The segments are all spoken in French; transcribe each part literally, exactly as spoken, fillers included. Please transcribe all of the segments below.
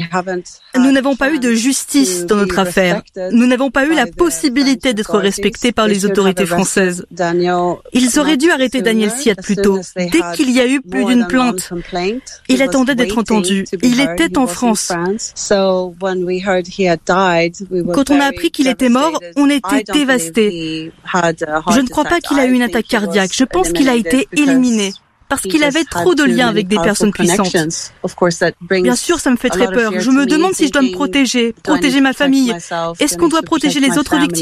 Nous n'avons pas eu de justice dans notre affaire. Nous n'avons pas eu la possibilité d'être respectés par les autorités françaises. Ils auraient dû arrêter Daniel Siat plus tôt, dès qu'il y a eu plus d'une plainte. Il attendait d'être entendu. Il était en France. Quand on a appris qu'il était mort, on était dévastés. Je ne crois pas qu'il a eu une attaque cardiaque. Je pense qu'il a été éliminé. Parce qu'il avait trop de liens avec des personnes puissantes. Bien sûr, ça me fait très peur. Je me demande si je dois me protéger, protéger ma famille. Est-ce qu'on doit protéger les autres victimes ?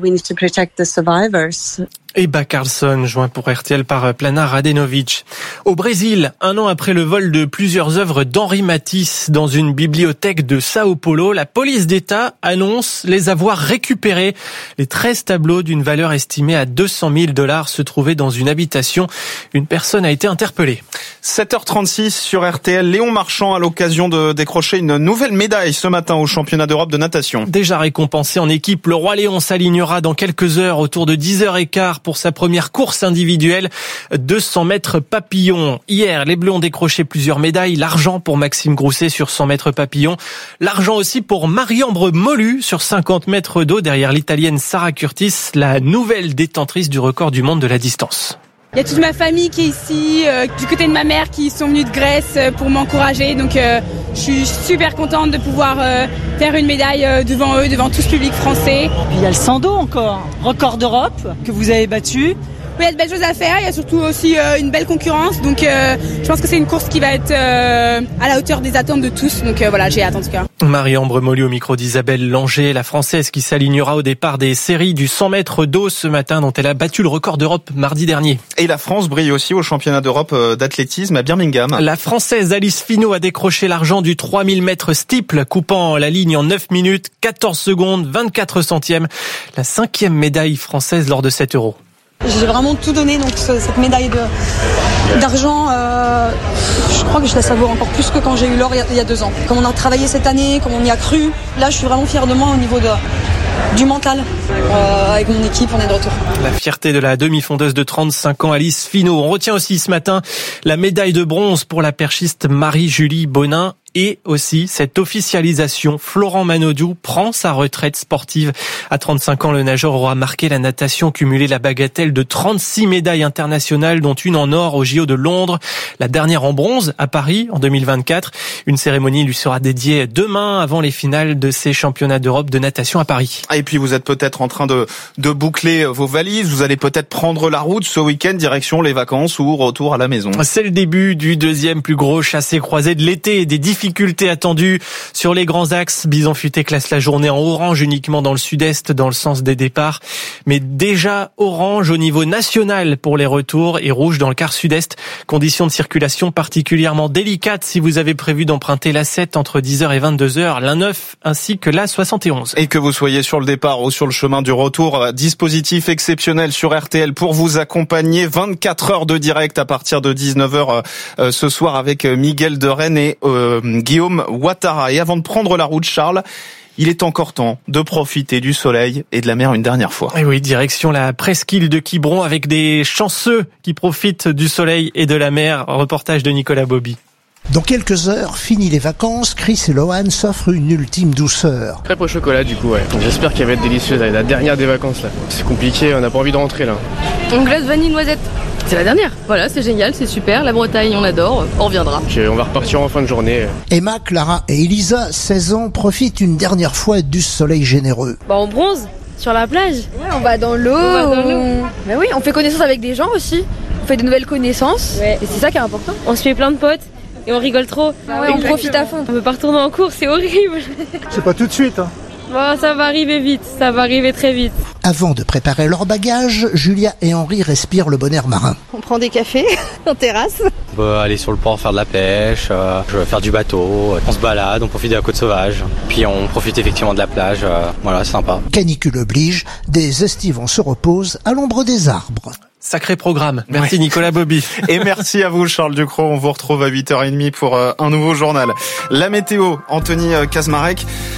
Ebba Carlsson, joint pour R T L par Plana Radenovic. Au Brésil, un an après le vol de plusieurs œuvres d'Henri Matisse dans une bibliothèque de Sao Paulo, la police d'État annonce les avoir récupérés. Les treize tableaux d'une valeur estimée à deux cent mille dollars se trouvaient dans une habitation. Une personne a été interpellée. sept heures trente-six sur R T L. Léon Marchand a l'occasion de décrocher une nouvelle médaille ce matin au championnat d'Europe de natation. Déjà récompensé en équipe, le Roi Léon s'alignera dans quelques heures autour de dix heures quinze pour sa première course individuelle, deux cents mètres papillon. Hier, les Bleus ont décroché plusieurs médailles. L'argent pour Maxime Grousset sur cent mètres papillon. L'argent aussi pour Marie-Ambre Molu sur cinquante mètres d'eau derrière l'Italienne Sara Curtis, la nouvelle détentrice du record du monde de la distance. Il y a toute ma famille qui est ici, euh, du côté de ma mère qui sont venus de Grèce euh, pour m'encourager. Donc euh, je suis super contente de pouvoir euh, faire une médaille euh, devant eux, devant tout ce public français. Il y a le cent dos encore, record d'Europe que vous avez battu. Oui, il y a de belles choses à faire, il y a surtout aussi euh, une belle concurrence. Donc euh, je pense que c'est une course qui va être euh, à la hauteur des attentes de tous. Donc euh, voilà, j'ai hâte en tout cas. Marie-Ambre Molu au micro d'Isabelle Langer, la Française qui s'alignera au départ des séries du cent mètres d'eau ce matin, dont elle a battu le record d'Europe mardi dernier. Et la France brille aussi au championnat d'Europe d'athlétisme à Birmingham. La Française Alice Finot a décroché l'argent du trois mille mètres steeple, coupant la ligne en neuf minutes, quatorze secondes, vingt-quatre centièmes. La cinquième médaille française lors de cet Euro. J'ai vraiment tout donné, donc cette médaille de, d'argent, euh, je crois que je la savoure encore plus que quand j'ai eu l'or il y, a, il y a deux ans. Comme on a travaillé cette année, comme on y a cru, là je suis vraiment fière de moi au niveau de, du mental. Euh, avec mon équipe, on est de retour. La fierté de la demi-fondeuse de trente-cinq ans, Alice Finot. On retient aussi ce matin la médaille de bronze pour la perchiste Marie-Julie Bonin. Et aussi cette officialisation, Florent Manodou prend sa retraite sportive. À trente-cinq ans, le nageur aura marqué la natation, cumulé la bagatelle de trente-six médailles internationales, dont une en or au J O de Londres, la dernière en bronze à Paris en deux mille vingt-quatre. Une cérémonie lui sera dédiée demain avant les finales de ces championnats d'Europe de natation à Paris. Et puis vous êtes peut-être en train de, de boucler vos valises, vous allez peut-être prendre la route ce week-end direction les vacances ou retour à la maison. C'est le début du deuxième plus gros chassé-croisé de l'été et des difficultés Difficultés attendues sur les grands axes. Bison Futé classe la journée en orange uniquement dans le sud-est, dans le sens des départs. Mais déjà orange au niveau national pour les retours et rouge dans le quart sud-est. Conditions de circulation particulièrement délicates si vous avez prévu d'emprunter l'A sept entre dix heures et vingt-deux heures, l'A neuf ainsi que l'A soixante et onze. Et que vous soyez sur le départ ou sur le chemin du retour, dispositif exceptionnel sur R T L pour vous accompagner. vingt-quatre heures de direct à partir de dix-neuf heures euh, ce soir avec Miguel de Rennes et euh, Guillaume Ouattara. Et avant de prendre la route, Charles, il est encore temps de profiter du soleil et de la mer une dernière fois. Et oui, direction la presqu'île de Quiberon avec des chanceux qui profitent du soleil et de la mer. Reportage de Nicolas Bobby. Dans quelques heures, fini les vacances, Chris et Lohan s'offrent une ultime douceur. Crêpe au chocolat du coup, ouais. J'espère qu'elle va être délicieuse, la dernière des vacances là. C'est compliqué, on n'a pas envie de rentrer là. On glace vanille noisette. C'est la dernière. Voilà, c'est génial, c'est super. La Bretagne, on adore. On reviendra. Okay, on va repartir en fin de journée. Emma, Clara et Elisa, seize ans, profitent une dernière fois du soleil généreux. Bah on bronze sur la plage. Ouais, on va dans l'eau. On va dans l'eau. Bah oui, on fait connaissance avec des gens aussi. On fait de nouvelles connaissances. Ouais. Et c'est ça qui est important. On se fait plein de potes. Et on rigole trop. Ah ouais, on profite à fond. On peut pas retourner en cours, c'est horrible. C'est pas tout de suite, hein. Bon, ça va arriver vite, ça va arriver très vite. Avant de préparer leur bagage, Julia et Henri respirent le bon air marin. On prend des cafés en terrasse. On va aller sur le port faire de la pêche, euh, je vais faire du bateau, on se balade, on profite de la côte sauvage, puis on profite effectivement de la plage, euh, voilà, c'est sympa. Canicule oblige, des estivants se reposent à l'ombre des arbres. Sacré programme. Merci ouais. Nicolas Bobby. Et merci à vous Charles Ducrot. On vous retrouve à huit heures trente pour un nouveau journal. La météo, Anthony Kazmarek.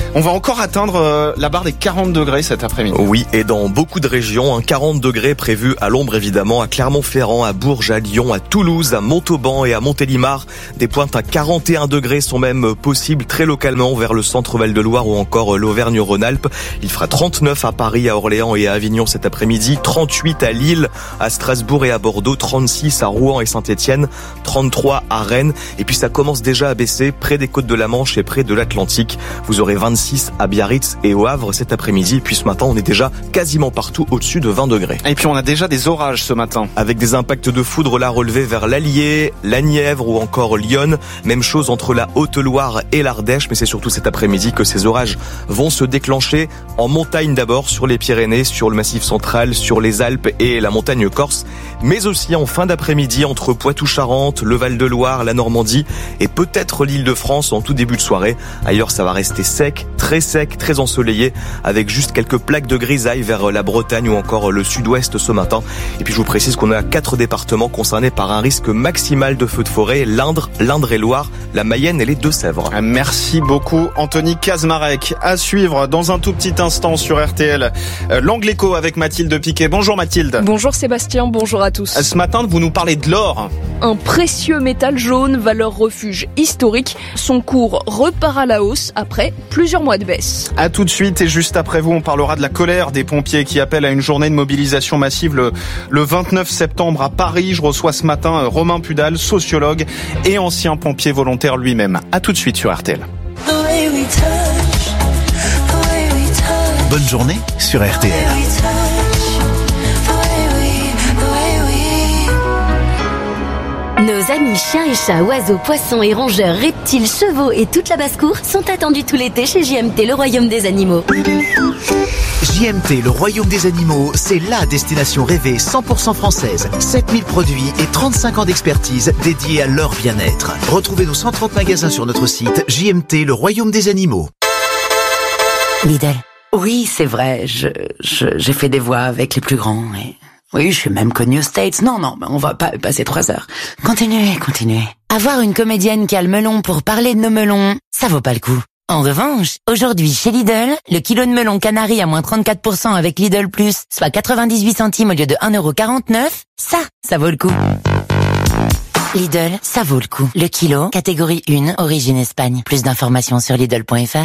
On va encore atteindre la barre des quarante degrés cet après-midi. Oui, et dans beaucoup de régions, hein, quarante degrés prévus à l'ombre évidemment, à Clermont-Ferrand, à Bourges, à Lyon, à Toulouse, à Montauban et à Montélimar. Des pointes à quarante et un degrés sont même possibles très localement vers le centre Val-de-Loire ou encore l'Auvergne-Rhône-Alpes. Il fera trente-neuf à Paris, à Orléans et à Avignon cet après-midi, trente-huit à Lille, à Strasbourg et à Bordeaux, trente-six à Rouen et Saint-Étienne, trente-trois à Rennes. Et puis ça commence déjà à baisser près des côtes de la Manche et près de l'Atlantique. Vous aurez vingt-six à Biarritz et au Havre cet après-midi. Et puis ce matin, on est déjà quasiment partout au-dessus de vingt degrés. Et puis on a déjà des orages ce matin. Avec des impacts de foudre là relevés vers l'Allier, la Nièvre ou encore Lyon. Même chose entre la Haute-Loire et l'Ardèche. Mais c'est surtout cet après-midi que ces orages vont se déclencher en montagne d'abord, sur les Pyrénées, sur le Massif central, sur les Alpes et la montagne corse. Mais aussi en fin d'après-midi entre Poitou-Charentes, le Val-de-Loire, la Normandie et peut-être l'Île-de-France en tout début de soirée. Ailleurs, ça va rester sec, très sec, très ensoleillé, avec juste quelques plaques de grisaille vers la Bretagne ou encore le sud-ouest ce matin. Et puis je vous précise qu'on a quatre départements concernés par un risque maximal de feux de forêt: l'Indre, l'Indre-et-Loire, la Mayenne et les Deux-Sèvres. Merci beaucoup Anthony Kazmarek. À suivre dans un tout petit instant sur R T L, l'Angle Éco avec Mathilde Piquet. Bonjour Mathilde. Bonjour Sébastien, bonjour à tous. Ce matin, vous nous parlez de l'or. Un précieux métal jaune, valeur refuge historique. Son cours repart à la hausse après plusieurs mois de baisse. À tout de suite, et juste après vous, on parlera de la colère des pompiers qui appellent à une journée de mobilisation massive le, le vingt-neuf septembre à Paris. Je reçois ce matin Romain Pudal, sociologue et ancien pompier volontaire lui-même. À tout de suite sur R T L. Bonne journée sur R T L. Nos amis chiens et chats, oiseaux, poissons et rongeurs, reptiles, chevaux et toute la basse-cour sont attendus tout l'été chez J M T, le royaume des animaux. J M T, le royaume des animaux, c'est la destination rêvée cent pour cent française. sept mille produits et trente-cinq ans d'expertise dédiés à leur bien-être. Retrouvez nos cent trente magasins sur notre site J M T, le royaume des animaux. Lidl. Oui, c'est vrai, je, je, j'ai fait des voix avec les plus grands et... Oui, je suis même connue aux States. Non, non, on va pas passer trois heures. Continuez, continuez. Avoir une comédienne qui a le melon pour parler de nos melons, ça vaut pas le coup. En revanche, aujourd'hui, chez Lidl, le kilo de melon Canary à moins trente-quatre pour cent avec Lidl Plus, soit quatre-vingt-dix-huit centimes au lieu de un euro quarante-neuf, ça, ça vaut le coup. Lidl, ça vaut le coup. Le kilo, catégorie un, origine Espagne. Plus d'informations sur Lidl point F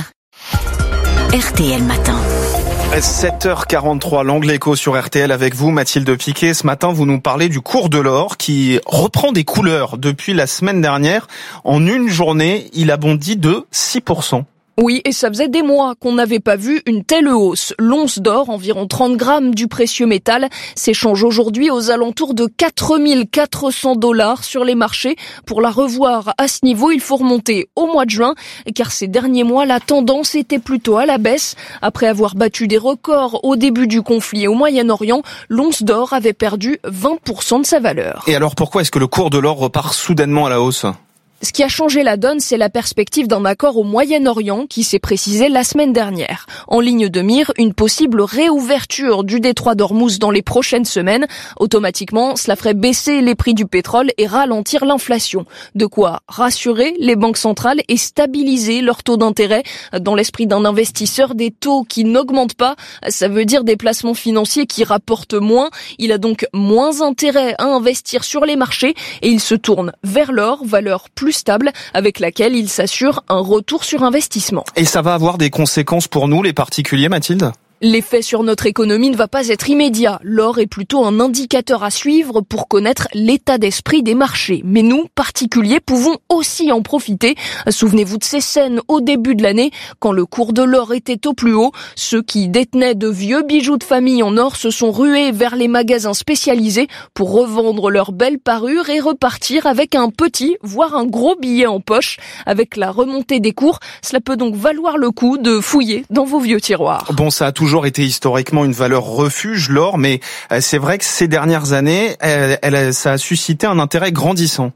R. R T L Matin. sept heures quarante-trois, l'Angle Éco sur R T L avec vous, Mathilde Piquet. Ce matin, vous nous parlez du cours de l'or qui reprend des couleurs depuis la semaine dernière. En une journée, il a bondi de six pour cent. Oui, et ça faisait des mois qu'on n'avait pas vu une telle hausse. L'once d'or, environ trente grammes du précieux métal, s'échange aujourd'hui aux alentours de quatre mille quatre cents dollars sur les marchés. Pour la revoir à ce niveau, il faut remonter au mois de juin, car ces derniers mois, la tendance était plutôt à la baisse. Après avoir battu des records au début du conflit au Moyen-Orient, l'once d'or avait perdu vingt pour cent de sa valeur. Et alors pourquoi est-ce que le cours de l'or repart soudainement à la hausse ? Ce qui a changé la donne, c'est la perspective d'un accord au Moyen-Orient qui s'est précisé la semaine dernière. En ligne de mire, une possible réouverture du détroit d'Ormuz dans les prochaines semaines. Automatiquement, cela ferait baisser les prix du pétrole et ralentir l'inflation. De quoi rassurer les banques centrales et stabiliser leur taux d'intérêt. Dans l'esprit d'un investisseur, des taux qui n'augmentent pas, ça veut dire des placements financiers qui rapportent moins. Il a donc moins intérêt à investir sur les marchés et il se tourne vers l'or, valeur plus stable, avec laquelle il s'assure un retour sur investissement. Et ça va avoir des conséquences pour nous, les particuliers, Mathilde ? L'effet sur notre économie ne va pas être immédiat. L'or est plutôt un indicateur à suivre pour connaître l'état d'esprit des marchés. Mais nous, particuliers, pouvons aussi en profiter. Souvenez-vous de ces scènes au début de l'année, quand le cours de l'or était au plus haut. Ceux qui détenaient de vieux bijoux de famille en or se sont rués vers les magasins spécialisés pour revendre leurs belles parures et repartir avec un petit, voire un gros billet en poche. Avec la remontée des cours, cela peut donc valoir le coup de fouiller dans vos vieux tiroirs. Bon, ça a toujours été historiquement une valeur refuge, l'or, mais c'est vrai que ces dernières années, elle, elle, ça a suscité un intérêt grandissant.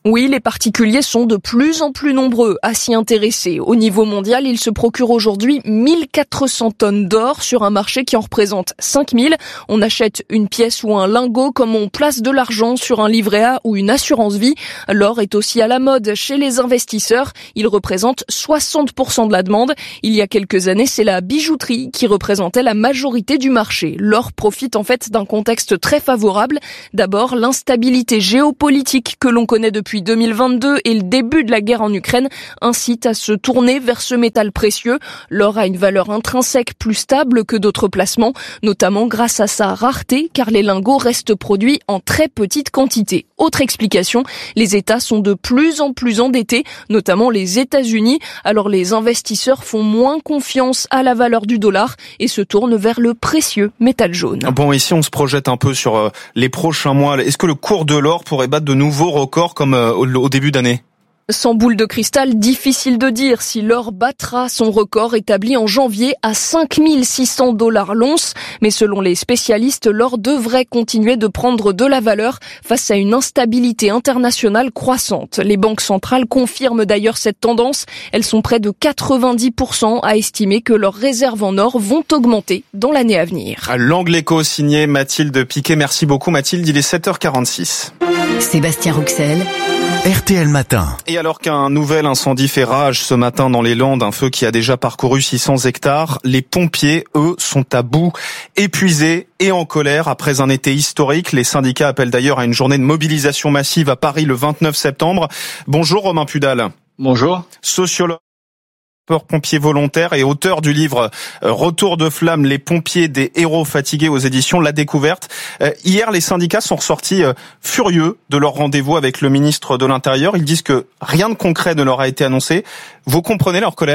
Oui, les particuliers sont de plus en plus nombreux à s'y intéresser. Au niveau mondial, ils se procurent aujourd'hui mille quatre cents tonnes d'or sur un marché qui en représente cinq mille. On achète une pièce ou un lingot comme on place de l'argent sur un livret A ou une assurance vie. L'or est aussi à la mode chez les investisseurs. Il représente soixante pour cent de la demande. Il y a quelques années, c'est la bijouterie qui représentait la majorité du marché. L'or profite en fait d'un contexte très favorable. D'abord, l'instabilité géopolitique que l'on connaît depuis deux mille vingt-deux et le début de la guerre en Ukraine incite à se tourner vers ce métal précieux. L'or a une valeur intrinsèque plus stable que d'autres placements, notamment grâce à sa rareté, car les lingots restent produits en très petite quantité. Autre explication, les États sont de plus en plus endettés, notamment les États-Unis. Alors les investisseurs font moins confiance à la valeur du dollar et se tournent vers le précieux métal jaune. Bon, ici on se projette un peu sur les prochains mois. Est-ce que le cours de l'or pourrait battre de nouveaux records comme au début d'année? Sans boule de cristal, difficile de dire si l'or battra son record établi en janvier à cinq mille six cents dollars l'once. Mais selon les spécialistes, l'or devrait continuer de prendre de la valeur face à une instabilité internationale croissante. Les banques centrales confirment d'ailleurs cette tendance. Elles sont près de quatre-vingt-dix pour cent à estimer que leurs réserves en or vont augmenter dans l'année à venir. L'Angle Écho signé Mathilde Piquet. Merci beaucoup Mathilde, il est sept heures quarante-six. Sébastien Rouxel, R T L Matin. Et alors qu'un nouvel incendie fait rage ce matin dans les Landes, un feu qui a déjà parcouru six cents hectares, les pompiers, eux, sont à bout, épuisés et en colère après un été historique. Les syndicats appellent d'ailleurs à une journée de mobilisation massive à Paris le vingt-neuf septembre. Bonjour Romain Pudal. Bonjour. Sociologue, pompier volontaire et auteur du livre Retour de flamme, les pompiers des héros fatigués aux éditions La Découverte. Hier, les syndicats sont ressortis furieux de leur rendez-vous avec le ministre de l'Intérieur. Ils disent que rien de concret ne leur a été annoncé. Vous comprenez leur colère ?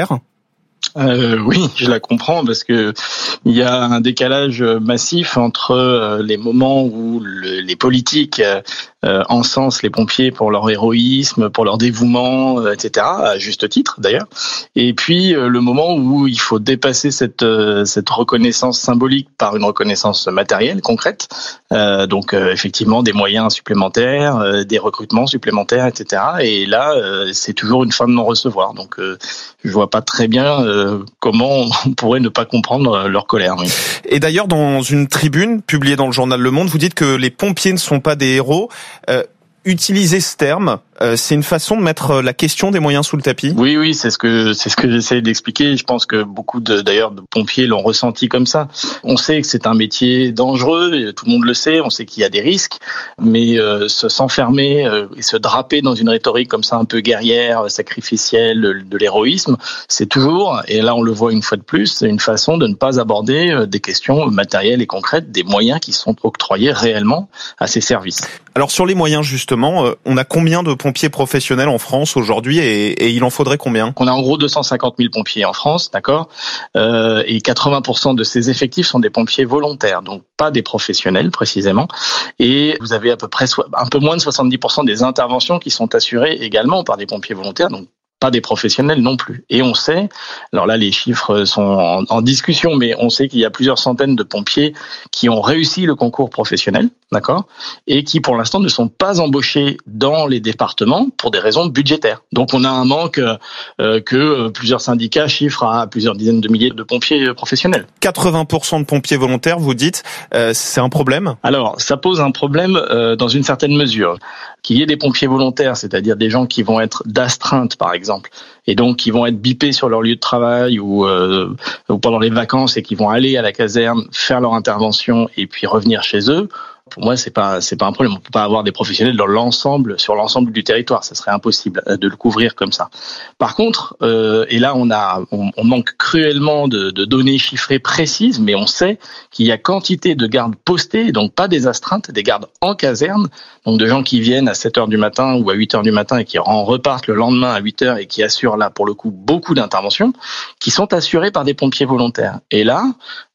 Euh, oui, je la comprends parce que il y a un décalage massif entre les moments où le, les politiques euh, encensent les pompiers pour leur héroïsme, pour leur dévouement, et cetera, à juste titre d'ailleurs, et puis euh, le moment où il faut dépasser cette euh, cette reconnaissance symbolique par une reconnaissance matérielle, concrète, euh, donc euh, effectivement des moyens supplémentaires, euh, des recrutements supplémentaires, et cetera. Et là, euh, c'est toujours une fin de non-recevoir. Donc, euh, je vois pas très bien euh, comment on pourrait ne pas comprendre leur colère. Oui. Et d'ailleurs, dans une tribune publiée dans le journal Le Monde, vous dites que les pompiers ne sont pas des héros. Euh, utiliser ce terme, euh, c'est une façon de mettre la question des moyens sous le tapis. Oui, oui, c'est ce que c'est ce que j'essaie d'expliquer. Je pense que beaucoup de d'ailleurs de pompiers l'ont ressenti comme ça. On sait que c'est un métier dangereux, et tout le monde le sait. On sait qu'il y a des risques, mais euh, se s'enfermer euh, et se draper dans une rhétorique comme ça un peu guerrière, sacrificielle, de l'héroïsme, c'est toujours, et là on le voit une fois de plus, c'est une façon de ne pas aborder des questions matérielles et concrètes, des moyens qui sont octroyés réellement à ces services. Alors sur les moyens justement, on a combien de pompiers professionnels en France aujourd'hui et, et il en faudrait combien ? On a en gros deux cent cinquante mille pompiers en France, d'accord, euh, et quatre-vingts pour cent de ces effectifs sont des pompiers volontaires, donc pas des professionnels précisément. Et vous avez à peu près so- un peu moins de soixante-dix pour cent des interventions qui sont assurées également par des pompiers volontaires, donc pas des professionnels non plus. Et on sait, alors là les chiffres sont en, en discussion, mais on sait qu'il y a plusieurs centaines de pompiers qui ont réussi le concours professionnel, d'accord, et qui pour l'instant ne sont pas embauchés dans les départements pour des raisons budgétaires. Donc on a un manque euh, que plusieurs syndicats chiffrent à plusieurs dizaines de milliers de pompiers professionnels. quatre-vingts pour cent de pompiers volontaires, vous dites, euh, c'est un problème ? Alors ça pose un problème euh, dans une certaine mesure. Qu'il y ait des pompiers volontaires, c'est-à-dire des gens qui vont être d'astreinte par exemple, et donc qui vont être bipés sur leur lieu de travail ou, euh, ou pendant les vacances et qui vont aller à la caserne faire leur intervention et puis revenir chez eux. Pour moi, c'est pas c'est pas un problème. On peut pas avoir des professionnels dans l'ensemble, sur l'ensemble du territoire. Ça serait impossible de le couvrir comme ça. Par contre, euh, et là, on a on, on manque cruellement de, de données chiffrées précises, mais on sait qu'il y a quantité de gardes postés, donc pas des astreintes, des gardes en caserne, donc de gens qui viennent à sept heures du matin ou à huit heures du matin et qui en repartent le lendemain à huit heures et qui assurent là pour le coup beaucoup d'interventions, qui sont assurées par des pompiers volontaires. Et là,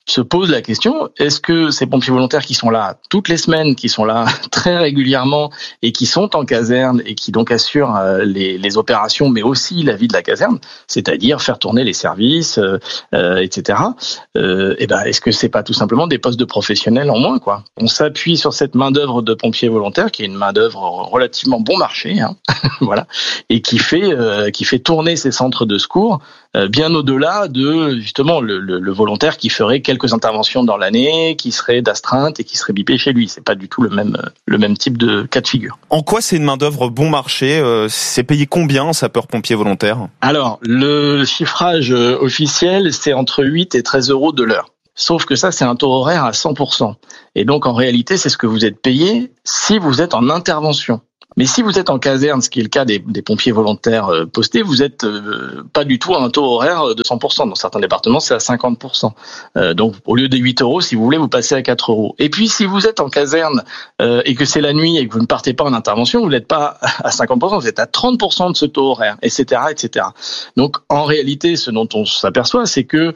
se pose la question, est-ce que ces pompiers volontaires qui sont là toutes les semaines, qui sont là très régulièrement et qui sont en caserne et qui donc assurent euh, les, les opérations, mais aussi la vie de la caserne, c'est-à-dire faire tourner les services, euh, euh, et cetera. Euh, et ben, est-ce que c'est pas tout simplement des postes de professionnels en moins, quoi? On s'appuie sur cette main d'œuvre de pompiers volontaires, qui est une main d'œuvre relativement bon marché, hein, voilà, et qui fait euh, qui fait tourner ces centres de secours euh, bien au-delà de justement le, le, le volontaire qui ferait quelques interventions dans l'année, qui serait d'astreinte et qui serait bipé chez lui. C'est pas du tout le même le même type de cas de figure. En quoi c'est une main d'œuvre bon marché? euh, C'est payé combien en sapeur-pompier volontaire? Alors, le chiffrage officiel, c'est entre huit et treize euros de l'heure. Sauf que ça, c'est un taux horaire à cent pour cent. Et donc, en réalité, c'est ce que vous êtes payé si vous êtes en intervention. Mais si vous êtes en caserne, ce qui est le cas des, des pompiers volontaires euh, postés, vous êtes euh, pas du tout à un taux horaire de cent pour cent. Dans certains départements, c'est à cinquante pour cent. Euh, donc, au lieu des huit euros, si vous voulez, vous passez à quatre euros. Et puis, si vous êtes en caserne euh, et que c'est la nuit et que vous ne partez pas en intervention, vous n'êtes pas à cinquante pour cent, vous êtes à trente pour cent de ce taux horaire, et cetera, et cetera. Donc, en réalité, ce dont on s'aperçoit, c'est que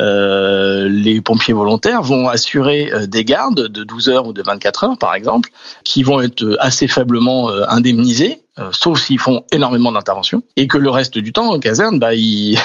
euh, les pompiers volontaires vont assurer euh, des gardes de douze heures ou de vingt-quatre heures, par exemple, qui vont être assez faiblement euh, indemnisés, euh, sauf s'ils font énormément d'interventions, et que le reste du temps en caserne, bah, ils,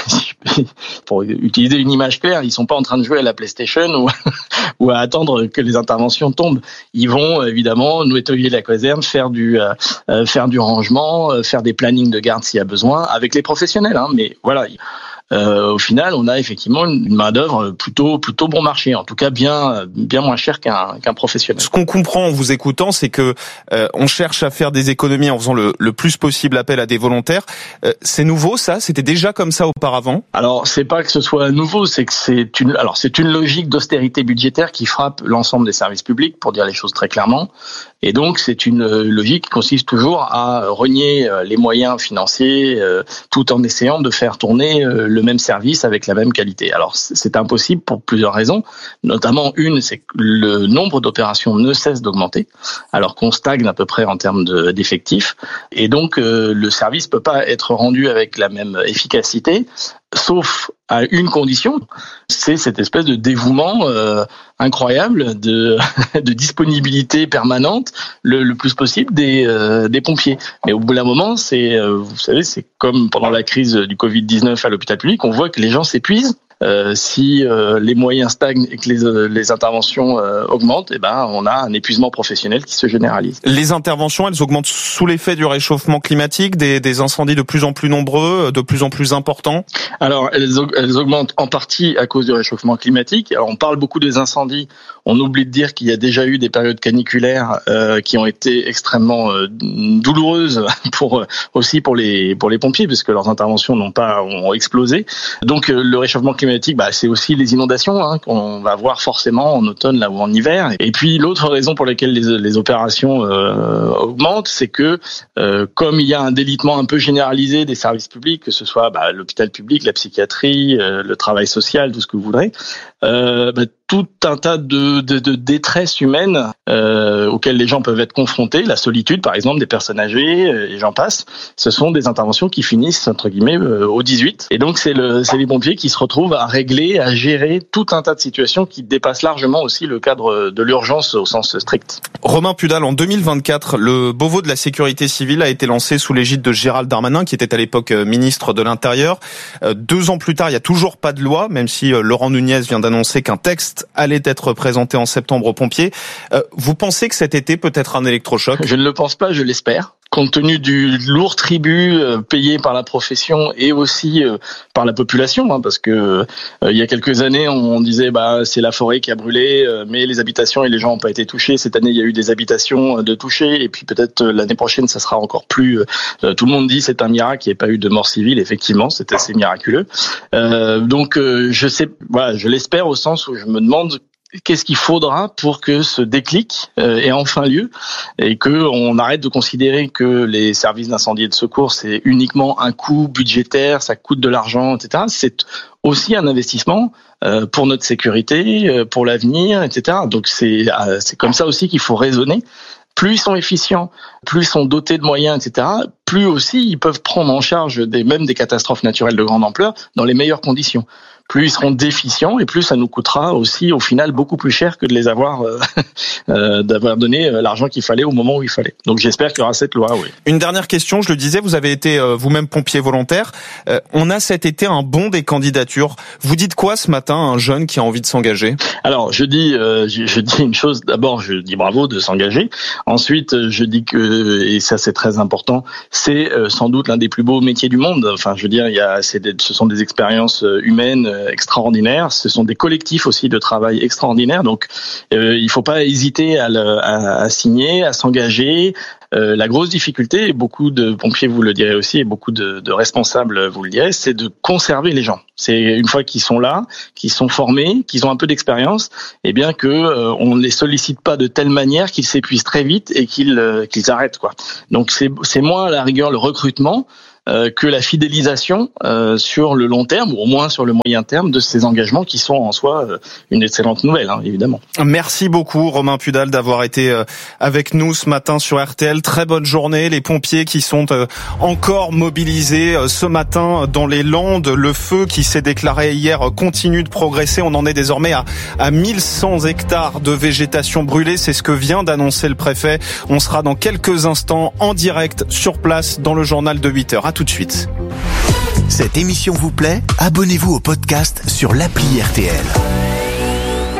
pour utiliser une image claire, ils sont pas en train de jouer à la PlayStation ou, ou à attendre que les interventions tombent. Ils vont évidemment nettoyer la caserne, faire du euh, faire du rangement, euh, faire des plannings de garde s'il y a besoin, avec les professionnels. Hein, mais voilà. Euh, au final, on a effectivement une main d'œuvre plutôt plutôt bon marché, en tout cas bien bien moins cher qu'un qu'un professionnel. Ce qu'on comprend en vous écoutant, c'est que euh, on cherche à faire des économies en faisant le, le plus possible appel à des volontaires. Euh, c'est nouveau, ça? C'était déjà comme ça auparavant? Alors, c'est pas que ce soit nouveau, c'est que c'est une alors c'est une logique d'austérité budgétaire qui frappe l'ensemble des services publics, pour dire les choses très clairement. Et donc, c'est une logique qui consiste toujours à renier les moyens financiers, euh, tout en essayant de faire tourner euh, le même service avec la même qualité. Alors, c'est impossible pour plusieurs raisons. Notamment, une, c'est que le nombre d'opérations ne cesse d'augmenter, alors qu'on stagne à peu près en termes de, d'effectifs. Et donc, euh, le service peut pas être rendu avec la même efficacité, sauf à une condition, c'est cette espèce de dévouement euh, incroyable, de, de disponibilité permanente, le, le plus possible des, euh, des pompiers. Mais au bout d'un moment, c'est, euh, vous savez, c'est comme pendant la crise du covid dix-neuf à l'hôpital public, on voit que les gens s'épuisent. Euh, si euh, les moyens stagnent et que les, euh, les interventions euh, augmentent, eh ben on a un épuisement professionnel qui se généralise. Les interventions, elles augmentent sous l'effet du réchauffement climatique, des, des incendies de plus en plus nombreux, de plus en plus importants. Alors elles, elles augmentent en partie à cause du réchauffement climatique. Alors on parle beaucoup des incendies, on oublie de dire qu'il y a déjà eu des périodes caniculaires euh, qui ont été extrêmement euh, douloureuses pour aussi pour les pour les pompiers, parce que leurs interventions n'ont pas ont explosé. Donc euh, le réchauffement climatique, bah, c'est aussi les inondations hein, qu'on va voir forcément en automne là ou en hiver. Et puis l'autre raison pour laquelle les, les opérations euh, augmentent, c'est que euh, comme il y a un délitement un peu généralisé des services publics, que ce soit bah, l'hôpital public, la psychiatrie, euh, le travail social, tout ce que vous voudrez, euh, bah, tout un tas de, de, de détresse humaine euh, auxquelles les gens peuvent être confrontés, la solitude par exemple des personnes âgées, et j'en passe, ce sont des interventions qui finissent entre guillemets euh, au dix-huit. Et donc c'est le c'est les pompiers qui se retrouvent à régler, à gérer tout un tas de situations qui dépassent largement aussi le cadre de l'urgence au sens strict. Romain Pudal, en deux mille vingt-quatre, le Beauvau de la sécurité civile a été lancé sous l'égide de Gérald Darmanin, qui était à l'époque ministre de l'Intérieur. Deux ans plus tard, il n'y a toujours pas de loi, même si Laurent Nunez vient d'annoncer qu'un texte allait être présenté en septembre aux pompiers. Euh, vous pensez que cet été peut être un électrochoc? Je ne le pense pas, je l'espère. Compte tenu du lourd tribut euh, payé par la profession et aussi euh, par la population, hein, parce que euh, il y a quelques années on disait bah c'est la forêt qui a brûlé, euh, mais les habitations et les gens n'ont pas été touchés. Cette année il y a eu des habitations de touchés, et puis peut-être euh, l'année prochaine ça sera encore plus. Euh, tout le monde dit c'est un miracle qu'il n'y ait pas eu de mort civile. Effectivement, c'est assez miraculeux. Euh, donc euh, je sais, voilà, je l'espère au sens où je me demande qu'est-ce qu'il faudra pour que ce déclic euh, ait enfin lieu, et que on arrête de considérer que les services d'incendie et de secours c'est uniquement un coût budgétaire, ça coûte de l'argent, et cetera. C'est aussi un investissement euh, pour notre sécurité, euh, pour l'avenir, et cetera. Donc c'est euh, c'est comme ça aussi qu'il faut raisonner. Plus ils sont efficients, plus ils sont dotés de moyens, et cetera, plus aussi ils peuvent prendre en charge des, même des catastrophes naturelles de grande ampleur dans les meilleures conditions. plus ils seront déficients et plus ça nous coûtera aussi au final beaucoup plus cher que de les avoir, euh, euh, d'avoir donné l'argent qu'il fallait au moment où il fallait. Donc j'espère qu'il y aura cette loi, oui. Une dernière question, je le disais, vous avez été euh, vous-même pompier volontaire. Euh, on a cet été un bond des candidatures. Vous dites quoi ce matin à un jeune qui a envie de s'engager ? Alors je dis, euh, je, je dis une chose. D'abord, je dis bravo de s'engager. Ensuite, je dis que, et ça c'est très important, c'est euh, sans doute l'un des plus beaux métiers du monde. Enfin, je veux dire, il y a, c'est des, ce sont des expériences humaines extraordinaires. Ce sont des collectifs aussi de travail extraordinaires. Donc, euh, il faut pas hésiter à, le, à, à signer, à s'engager. Euh, la grosse difficulté, et beaucoup de pompiers vous le direz aussi, et beaucoup de, de responsables vous le direz, c'est de conserver les gens. C'est une fois qu'ils sont là, qu'ils sont formés, qu'ils ont un peu d'expérience, eh bien que euh, on ne les sollicite pas de telle manière qu'ils s'épuisent très vite et qu'ils euh, qu'ils arrêtent, quoi. Donc c'est c'est moins à la rigueur le recrutement euh, que la fidélisation euh, sur le long terme, ou au moins sur le moyen terme, de ces engagements qui sont en soi euh, une excellente nouvelle, hein, évidemment. Merci beaucoup Romain Pudal d'avoir été euh, avec nous ce matin sur R T L. Très bonne journée. Les pompiers qui sont euh, encore mobilisés euh, ce matin dans les Landes. Le feu qui s'est déclaré hier euh, continue de progresser. On en est désormais à, à mille cent hectares de végétation brûlée. C'est ce que vient d'annoncer le préfet. On sera dans quelques instants en direct sur place dans le journal de huit heures. À tout de suite. Cette émission vous plaît ? Abonnez-vous au podcast sur l'appli R T L. Bam !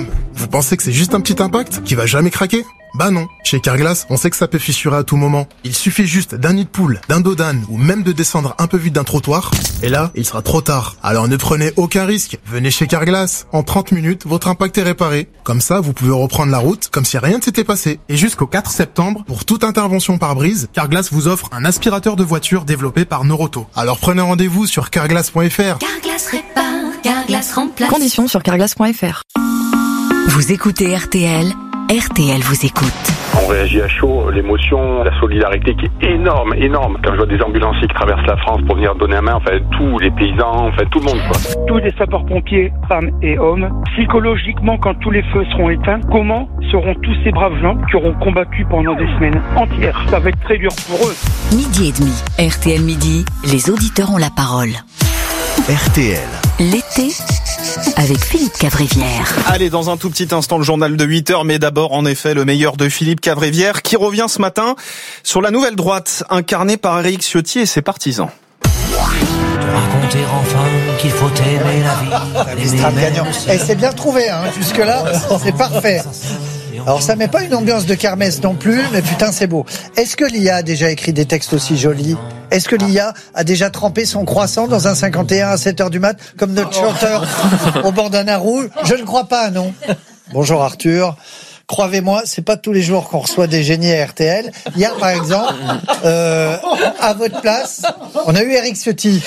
Vous pensez que c'est juste un petit impact qui va jamais craquer ? Bah non. Chez Carglass, on sait que ça peut fissurer à tout moment. Il suffit juste d'un nid de poule, d'un dos d'âne ou même de descendre un peu vite d'un trottoir. Et là, il sera trop tard. Alors ne prenez aucun risque. Venez chez Carglass. En trente minutes, votre impact est réparé. Comme ça, vous pouvez reprendre la route comme si rien ne s'était passé. Et jusqu'au quatre septembre, pour toute intervention par brise, Carglass vous offre un aspirateur de voiture développé par Noroto. Alors prenez rendez-vous sur carglass point f r. Carglass répare, Carglass remplace. Conditions sur carglass point f r. Vous écoutez R T L, R T L vous écoute. On réagit à chaud, l'émotion, la solidarité qui est énorme, énorme. Quand je vois des ambulanciers qui traversent la France pour venir donner la main, enfin tous les paysans, enfin tout le monde, quoi. Tous les sapeurs-pompiers, femmes et hommes, psychologiquement, quand tous les feux seront éteints, comment seront tous ces braves gens qui auront combattu pendant des semaines entières ? Ça va être très dur pour eux. Midi et demi, R T L Midi, les auditeurs ont la parole. R T L. L'été avec Philippe Cavrivière. Allez, dans un tout petit instant, le journal de huit heures, mais d'abord, en effet, le meilleur de Philippe Cavrivière, qui revient ce matin sur la nouvelle droite, incarnée par Éric Ciotti et ses partisans. Raconter enfin qu'il faut aimer la vie. Mistral gagnant. Et c'est bien trouvé, hein. Jusque-là, c'est parfait. Alors ça met pas une ambiance de kermesse non plus, mais putain c'est beau. Est-ce que l'I A a déjà écrit des textes aussi jolis ? Est-ce que l'I A a déjà trempé son croissant dans un cinquante et un à sept heures du mat, comme notre chanteur au bandana rouge ? Je ne crois pas, non. Bonjour Arthur. Croyez-moi, c'est pas tous les jours qu'on reçoit des génies à R T L. Hier, par exemple, euh, à votre place, on a eu Éric Ciotti.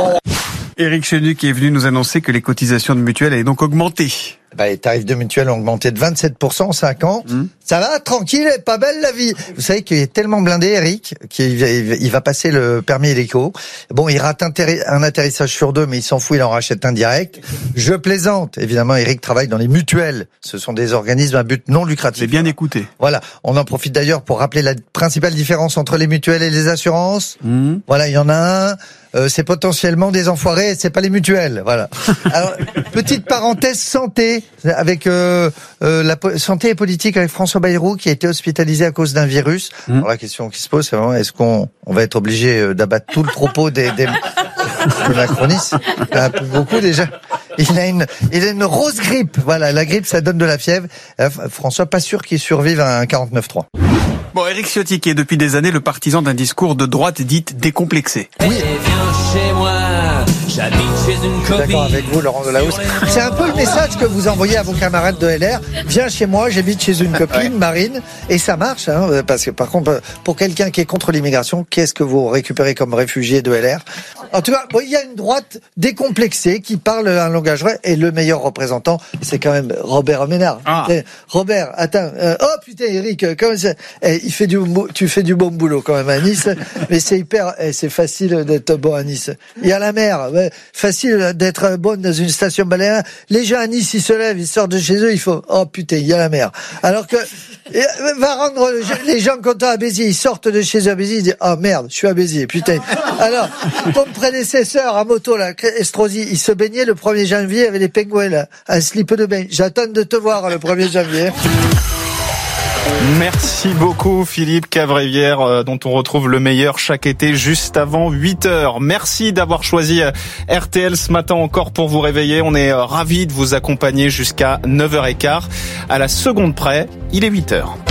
Éric Ciotti qui est venu nous annoncer que les cotisations de mutuelle allaient donc augmenter. Bah, les tarifs de mutuelle ont augmenté de vingt-sept pour cent en cinq ans. Mmh. Ça va, tranquille, pas belle la vie. Vous savez qu'il est tellement blindé, Eric, qu'il va, il va passer le permis hélico. Bon, il rate un, terri- un atterrissage sur deux, mais il s'en fout, il en rachète un direct. Je plaisante. Évidemment, Eric travaille dans les mutuelles. Ce sont des organismes à but non lucratif. J'ai bien écouté. Voilà. On en profite d'ailleurs pour rappeler la principale différence entre les mutuelles et les assurances. Mmh. Voilà, il y en a un. Euh, c'est potentiellement des enfoirés, c'est pas les mutuelles, voilà. Alors, petite parenthèse santé avec euh, euh, la po- santé et politique avec François Bayrou qui a été hospitalisé à cause d'un virus. Mmh. Alors la question qui se pose, c'est vraiment est-ce qu'on on va être obligé d'abattre tout le troupeau des, des, des macronistes ? Il y en a plus beaucoup déjà. Il a une, il a une rose grippe. Voilà, la grippe, ça donne de la fièvre. Euh, François, pas sûr qu'il survive à un quarante-neuf trois. Bon, Éric Ciotti qui est depuis des années le partisan d'un discours de droite dite décomplexé. Oui. Chez moi, j'habite chez une copine. D'accord avec vous, Laurent Delahousse. C'est un peu le message que vous envoyez à vos camarades de L R. Viens chez moi, j'habite chez une copine, ouais. Marine. Et ça marche, hein, parce que par contre, pour quelqu'un qui est contre l'immigration, qu'est-ce que vous récupérez comme réfugié de L R ? En tout cas, bon, il y a une droite décomplexée qui parle un langage vrai. Et le meilleur représentant, c'est quand même Robert Ménard. Ah. Robert, attends. Euh, oh putain, Eric, comment ça eh, il fait du, tu fais du bon boulot quand même à Nice. Mais c'est hyper, eh, c'est facile d'être bon à Nice. Il y a la mer, ouais, facile d'être bon dans une station balnéaire. Les gens à Nice, ils se lèvent, ils sortent de chez eux, il faut, oh putain, il y a la mer. Alors que, va rendre les gens contents à Béziers, ils sortent de chez eux à Béziers, ils disent, oh merde, je suis à Béziers, putain. Alors, prédécesseur à moto, là, Estrosi, il se baignait le premier janvier avec les pingouins, là, un slip de bain. J'attends de te voir le premier janvier. Merci beaucoup Philippe Cavrivière, euh, dont on retrouve le meilleur chaque été juste avant huit heures. Merci d'avoir choisi euh, R T L ce matin encore pour vous réveiller. On est euh, ravis de vous accompagner jusqu'à neuf heures quinze. À la seconde près, il est huit heures.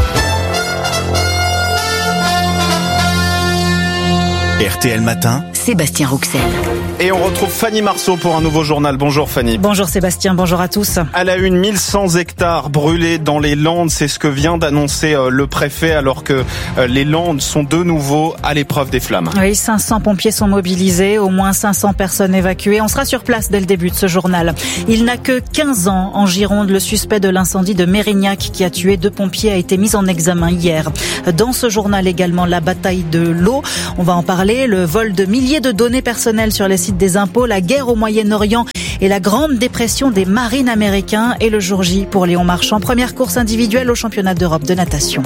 R T L Matin, Sébastien Rouxel. Et on retrouve Fanny Marceau pour un nouveau journal. Bonjour Fanny. Bonjour Sébastien, bonjour à tous. À la une, mille cent hectares brûlés dans les Landes, c'est ce que vient d'annoncer le préfet alors que les Landes sont de nouveau à l'épreuve des flammes. Oui, cinq cents pompiers sont mobilisés, au moins cinq cents personnes évacuées. On sera sur place dès le début de ce journal. Il n'a que quinze ans en Gironde. Le suspect de l'incendie de Mérignac qui a tué deux pompiers a été mis en examen hier. Dans ce journal également, la bataille de l'eau. On va en parler. Le vol de milliers de données personnelles sur les sites des impôts, la guerre au Moyen-Orient et la grande dépression des marines américains et le jour J pour Léon Marchand. Première course individuelle au championnat d'Europe de natation.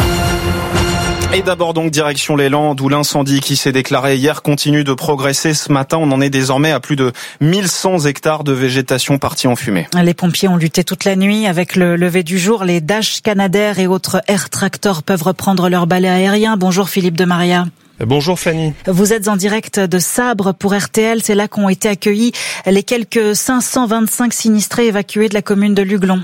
Et d'abord donc direction les Landes où l'incendie qui s'est déclaré hier continue de progresser. Ce matin, on en est désormais à plus de mille cent hectares de végétation partis en fumée. Les pompiers ont lutté toute la nuit. Avec le lever du jour, les Dash Canadair et autres Air Tractor peuvent reprendre leur balai aérien. Bonjour Philippe de Maria. Bonjour Fanny. Vous êtes en direct de Sabre pour R T L. C'est là qu'ont été accueillis les quelques cinq cent vingt-cinq sinistrés évacués de la commune de Luglon.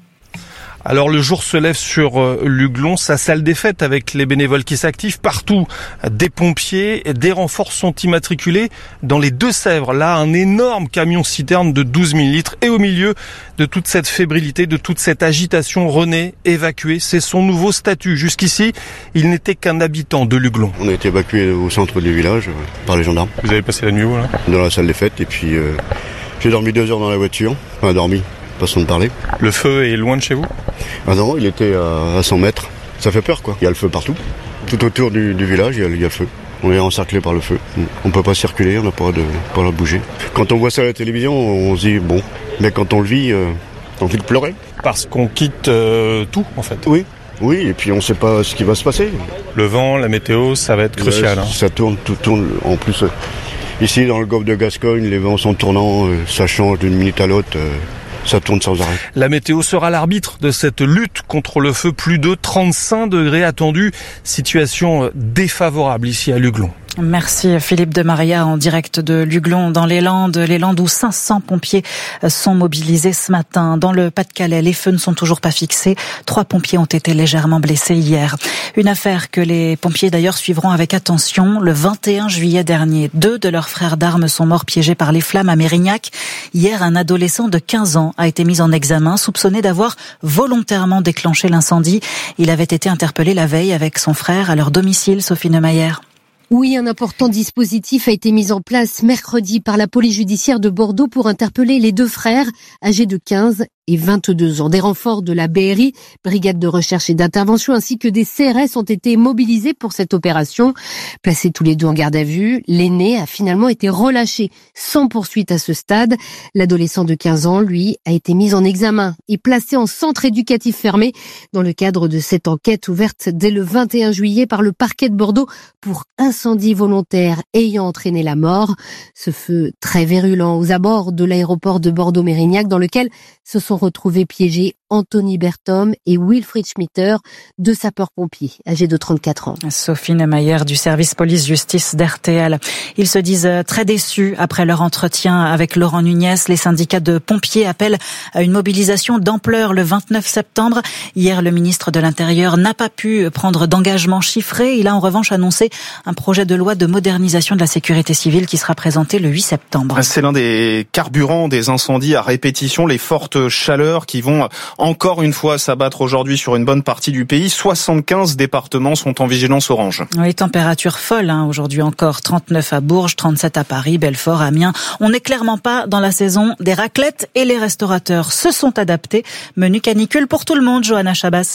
Alors le jour se lève sur Luglon, sa salle des fêtes avec les bénévoles qui s'activent partout. Des pompiers, des renforts sont immatriculés dans les Deux-Sèvres. Là, un énorme camion-citerne de douze mille litres. Et au milieu de toute cette fébrilité, de toute cette agitation, René, évacué, c'est son nouveau statut. Jusqu'ici, il n'était qu'un habitant de Luglon. On a été évacué au centre du village euh, par les gendarmes. Vous avez passé la nuit où là ? Dans la salle des fêtes et puis euh, j'ai dormi deux heures dans la voiture. Enfin dormi, façon de parler. Le feu est loin de chez vous ? Ah non, il était à cent mètres. Ça fait peur quoi. Il y a le feu partout. Tout autour du, du village, il y, a, il y a le feu. On est encerclé par le feu. On ne peut pas circuler, on n'a pas de pas de bouger. Quand on voit ça à la télévision, on se dit bon. Mais quand on le vit, euh, on a envie de pleurer. Parce qu'on quitte euh, tout en fait. Oui, oui, et puis on ne sait pas ce qui va se passer. Le vent, la météo, ça va être crucial. Ouais, hein. Ça tourne, tout tourne. En plus, euh, ici dans le golfe de Gascogne, les vents sont tournants, euh, ça change d'une minute à l'autre. Euh, Ça tourne sans arrêt. La météo sera l'arbitre de cette lutte contre le feu. Plus de trente-cinq degrés attendus. Situation défavorable ici à Luglon. Merci Philippe de Maria en direct de Luglon dans les Landes, les Landes où cinq cents pompiers sont mobilisés ce matin. Dans le Pas-de-Calais, les feux ne sont toujours pas fixés. Trois pompiers ont été légèrement blessés hier. Une affaire que les pompiers d'ailleurs suivront avec attention. Le vingt et un juillet dernier, deux de leurs frères d'armes sont morts piégés par les flammes à Mérignac. Hier, un adolescent de quinze ans a été mis en examen, soupçonné d'avoir volontairement déclenché l'incendie. Il avait été interpellé la veille avec son frère à leur domicile, Sophie Neumayer. Oui, un important dispositif a été mis en place mercredi par la police judiciaire de Bordeaux pour interpeller les deux frères âgés de quinze et vingt-deux ans. Des renforts de la B R I, brigade de recherche et d'intervention, ainsi que des C R S ont été mobilisés pour cette opération. Placés tous les deux en garde à vue, l'aîné a finalement été relâché sans poursuite à ce stade. L'adolescent de quinze ans, lui, a été mis en examen et placé en centre éducatif fermé dans le cadre de cette enquête ouverte dès le vingt et un juillet par le parquet de Bordeaux pour incendie volontaire ayant entraîné la mort. Ce feu très virulent aux abords de l'aéroport de Bordeaux-Mérignac dans lequel se sont retrouvés piégés Anthony Berthom et Wilfried Schmitter, deux sapeurs-pompiers âgés de trente-quatre ans. Sophie Neumayer du service police-justice d'R T L. Ils se disent très déçus après leur entretien avec Laurent Nunez. Les syndicats de pompiers appellent à une mobilisation d'ampleur le vingt-neuf septembre. Hier, le ministre de l'Intérieur n'a pas pu prendre d'engagement chiffré. Il a en revanche annoncé un projet de loi de modernisation de la sécurité civile qui sera présenté le huit septembre. C'est l'un des carburants des incendies à répétition, les fortes chaleurs qui vont encore une fois s'abattre aujourd'hui sur une bonne partie du pays. soixante-quinze départements sont en vigilance orange. Oui, température folle hein, aujourd'hui encore. trente-neuf à Bourges, trente-sept à Paris, Belfort, Amiens. On n'est clairement pas dans la saison des raclettes et les restaurateurs se sont adaptés. Menu canicule pour tout le monde, Johanna Chabas.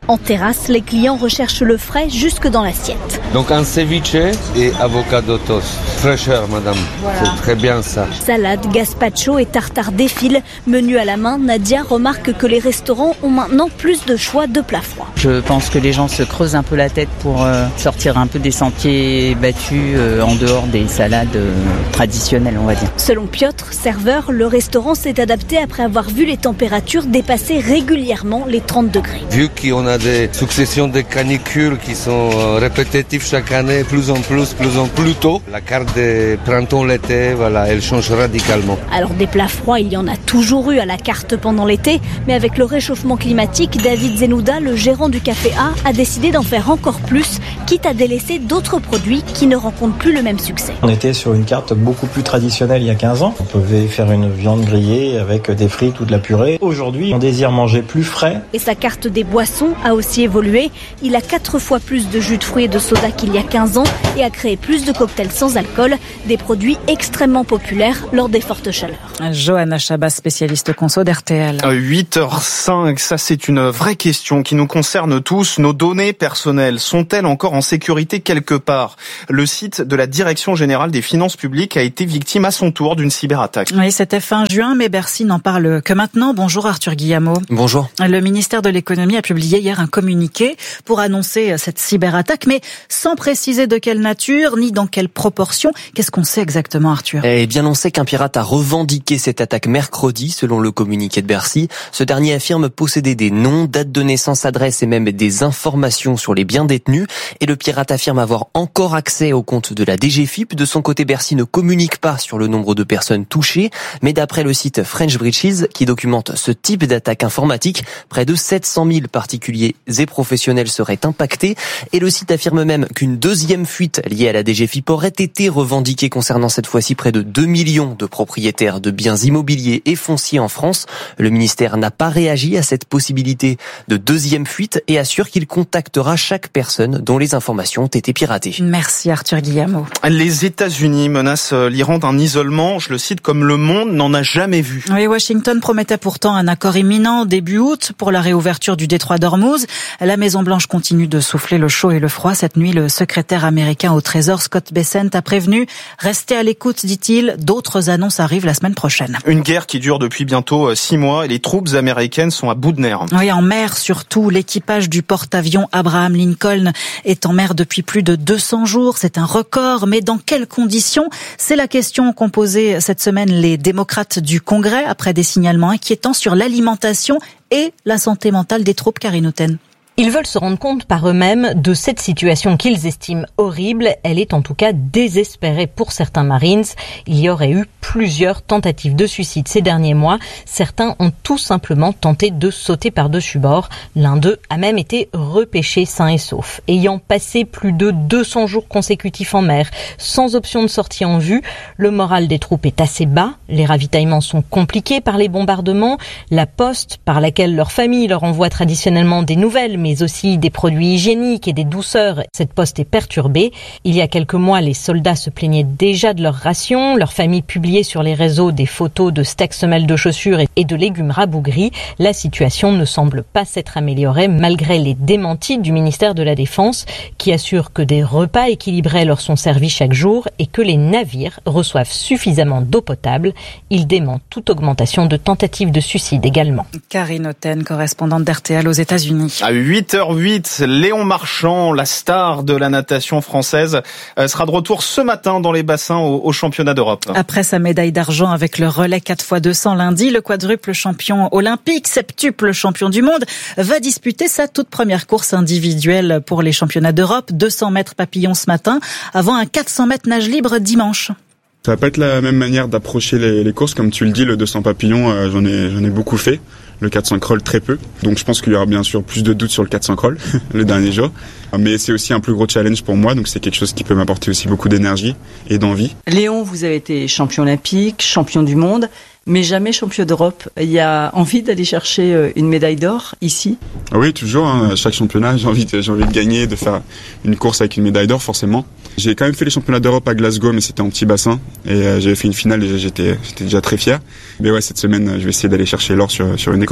En terrasse, les clients recherchent le frais jusque dans l'assiette. Donc un ceviche et avocado toast. Fraîcheur, madame. Voilà. C'est très bien ça. Salade, gazpacho et tartare défilent. Menu à la main, Nadia remarque que les restaurants ont maintenant plus de choix de plats froids. Je pense que les gens se creusent un peu la tête pour euh, sortir un peu des sentiers battus euh, en dehors des salades euh, traditionnelles, on va dire. Selon Piotr, serveur, le restaurant s'est adapté après avoir vu les températures dépasser régulièrement les trente degrés. Vu qu'on a des successions de canicules qui sont répétitives chaque année, plus en plus, plus en plus tôt, la carte de printemps-l'été, voilà, elle change radicalement. Alors des plats froids, il y en a toujours eu à la carte pendant l'été, mais avec le réchauffement climatique, David Zenouda, le gérant du Café A, a décidé d'en faire encore plus, quitte à délaisser d'autres produits qui ne rencontrent plus le même succès. On était sur une carte beaucoup plus traditionnelle il y a quinze ans. On pouvait faire une viande grillée avec des frites ou de la purée. Aujourd'hui, on désire manger plus frais. Et sa carte des boissons a aussi évolué. Il a quatre fois plus de jus de fruits et de soda qu'il y a quinze ans et a créé plus de cocktails sans alcool, des produits extrêmement populaires lors des fortes chaleurs. Johanna Chabas, spécialiste conso d'R T L. huit heures cinq, ça c'est une vraie question qui nous concerne tous. Nos données personnelles sont-elles encore en sécurité quelque part ? Le site de la Direction Générale des Finances Publiques a été victime à son tour d'une cyberattaque. Oui, c'était fin juin, mais Bercy n'en parle que maintenant. Bonjour Arthur Guillemot. Bonjour. Le ministère de l'Économie a publié hier un communiqué pour annoncer cette cyberattaque, mais sans préciser de quelle nature ni dans quelle proportion. Qu'est-ce qu'on sait exactement, Arthur ? Eh bien, on sait qu'un pirate a revendiqué cette attaque mercredi, selon le communiqué de Bercy. Ce dernier affirme posséder des noms, dates de naissance, adresses et même des informations sur les biens détenus. Et le pirate affirme avoir encore accès au compte de la D G F I P. De son côté, Bercy ne communique pas sur le nombre de personnes touchées, mais d'après le site French Breaches, qui documente ce type d'attaque informatique, près de sept cent mille particuliers et professionnels seraient impactés. Et le site affirme même qu'une deuxième fuite liée à la D G F I P aurait été revendiquée concernant cette fois-ci près de deux millions de propriétaires de biens immobiliers et fonciers en France. Le ministère n'a pas réagi à cette possibilité de deuxième fuite et assure qu'il contactera chaque personne dont les informations ont été piratées. Merci Arthur Guillemot. Les États-Unis menacent l'Iran d'un isolement, je le cite, comme le monde n'en a jamais vu. Oui, Washington promettait pourtant un accord imminent début août pour la réouverture du détroit d'Ormuz. La Maison-Blanche continue de souffler le chaud et le froid. Cette nuit, le secrétaire américain au Trésor, Scott Bessent, a prévenu « Restez à l'écoute », dit-il. D'autres annonces arrivent la semaine prochaine. Une guerre qui dure depuis bientôt six mois et les troupes américaines sont à bout de nerfs. Oui, en mer surtout. L'équipage du porte-avions Abraham Lincoln est en mer depuis plus de deux cents jours. C'est un record, mais dans quelles conditions ? C'est la question qu'ont posée cette semaine les démocrates du Congrès après des signalements inquiétants sur l'alimentation et la santé mentale des troupes. Karine Houten. Ils veulent se rendre compte par eux-mêmes de cette situation qu'ils estiment horrible. Elle est en tout cas désespérée pour certains Marines. Il y aurait eu plusieurs tentatives de suicide ces derniers mois. Certains ont tout simplement tenté de sauter par-dessus bord. L'un d'eux a même été repêché sain et sauf. Ayant passé plus de deux cents jours consécutifs en mer, sans option de sortie en vue, le moral des troupes est assez bas. Les ravitaillements sont compliqués par les bombardements. La poste, par laquelle leur famille leur envoie traditionnellement des nouvelles, mais aussi des produits hygiéniques et des douceurs. Cette poste est perturbée. Il y a quelques mois, les soldats se plaignaient déjà de leurs rations. Leurs familles publiaient sur les réseaux des photos de steaks semelles de chaussures et de légumes rabougris. La situation ne semble pas s'être améliorée malgré les démentis du ministère de la Défense qui assure que des repas équilibrés leur sont servis chaque jour et que les navires reçoivent suffisamment d'eau potable. Il dément toute augmentation de tentatives de suicide également. Karine Houten, correspondante d'R T L aux États-Unis. À huit heures huit, Léon Marchand, la star de la natation française, sera de retour ce matin dans les bassins au, au championnat d'Europe. Après sa médaille d'argent avec le relais quatre fois deux cents lundi, le quadruple champion olympique, septuple champion du monde, va disputer sa toute première course individuelle pour les championnats d'Europe. deux cents mètres papillon ce matin, avant un quatre cents mètres nage libre dimanche. Ça va pas être la même manière d'approcher les, les courses, comme tu le dis, le deux cents papillons, euh, j'en ai, j'en ai beaucoup fait. Le quatre cents crawl très peu. Donc je pense qu'il y aura bien sûr plus de doutes sur le quatre cents crawl le dernier jour. Mais c'est aussi un plus gros challenge pour moi, donc c'est quelque chose qui peut m'apporter aussi beaucoup d'énergie et d'envie. Léon, vous avez été champion olympique, champion du monde, mais jamais champion d'Europe. Il y a envie d'aller chercher une médaille d'or ici ? Oui, toujours. Hein. À chaque championnat, j'ai envie, de, j'ai envie de gagner, de faire une course avec une médaille d'or, forcément. J'ai quand même fait les championnats d'Europe à Glasgow, mais c'était en petit bassin. Et euh, j'avais fait une finale et j'étais, j'étais déjà très fier. Mais ouais, cette semaine, je vais essayer d'aller chercher l'or sur, sur une des courses.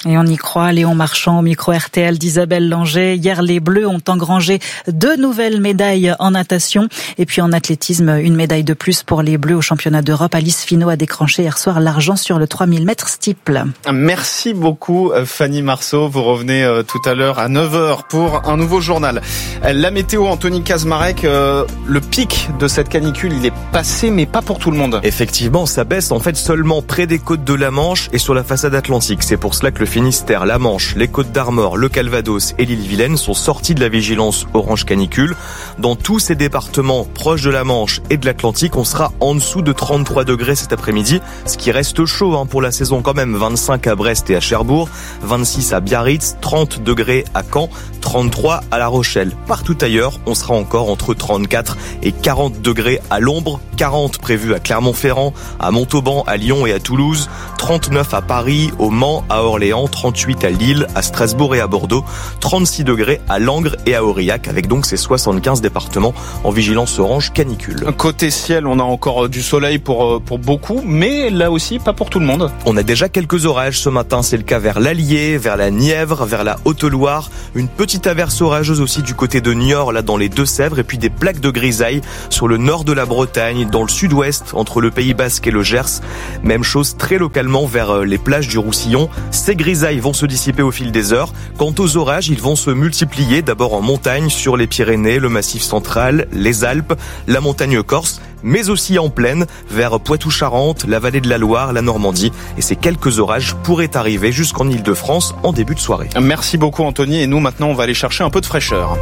Et on y croit, Léon Marchand au micro R T L d'Isabelle Langer. Hier, les Bleus ont engrangé deux nouvelles médailles en natation. Et puis en athlétisme, une médaille de plus pour les Bleus au championnat d'Europe. Alice Finot a décroché hier soir l'argent sur le trois mille mètres steeple. Merci beaucoup Fanny Marceau. Vous revenez tout à l'heure à neuf heures pour un nouveau journal. La météo, Anthony Kazmarek, euh, le pic de cette canicule, il est passé, mais pas pour tout le monde. Effectivement, ça baisse en fait seulement près des côtes de la Manche et sur la façade atlantique. C'est pour cela que le Finistère, la Manche, les Côtes d'Armor, le Calvados et l'Ille-Vilaine sont sortis de la vigilance orange canicule. Dans tous ces départements proches de la Manche et de l'Atlantique, on sera en dessous de trente-trois degrés cet après-midi, ce qui reste chaud hein, pour la saison quand même. vingt-cinq à Brest et à Cherbourg, vingt-six à Biarritz, trente degrés à Caen, trente-trois à La Rochelle. Partout ailleurs, on sera encore entre trente-quatre et quarante degrés à l'ombre, quarante prévus à Clermont-Ferrand, à Montauban, à Lyon et à Toulouse, trente-neuf à Paris, au Mans, à Orléans, trente-huit à Lille, à Strasbourg et à Bordeaux, trente-six degrés à Langres et à Aurillac, avec donc ces soixante-quinze départements en vigilance orange canicule. Côté ciel, on a encore du soleil pour, pour beaucoup, mais là aussi pas pour tout le monde. On a déjà quelques orages ce matin, c'est le cas vers l'Allier, vers la Nièvre, vers la Haute-Loire, une petite averse orageuse aussi du côté de Niort, là dans les Deux-Sèvres, et puis des plaques de grisaille sur le nord de la Bretagne, dans le sud-ouest, entre le Pays Basque et le Gers. Même chose très localement vers les plages du Roussillon. Ces grisailles vont se dissiper au fil des heures. Quant aux orages, ils vont se multiplier d'abord en montagne sur les Pyrénées, le Massif central, les Alpes, la montagne corse, mais aussi en plaine vers Poitou-Charentes, la vallée de la Loire, la Normandie. Et ces quelques orages pourraient arriver jusqu'en Île-de-France en début de soirée. Merci beaucoup Anthony. Et nous maintenant, on va aller chercher un peu de fraîcheur.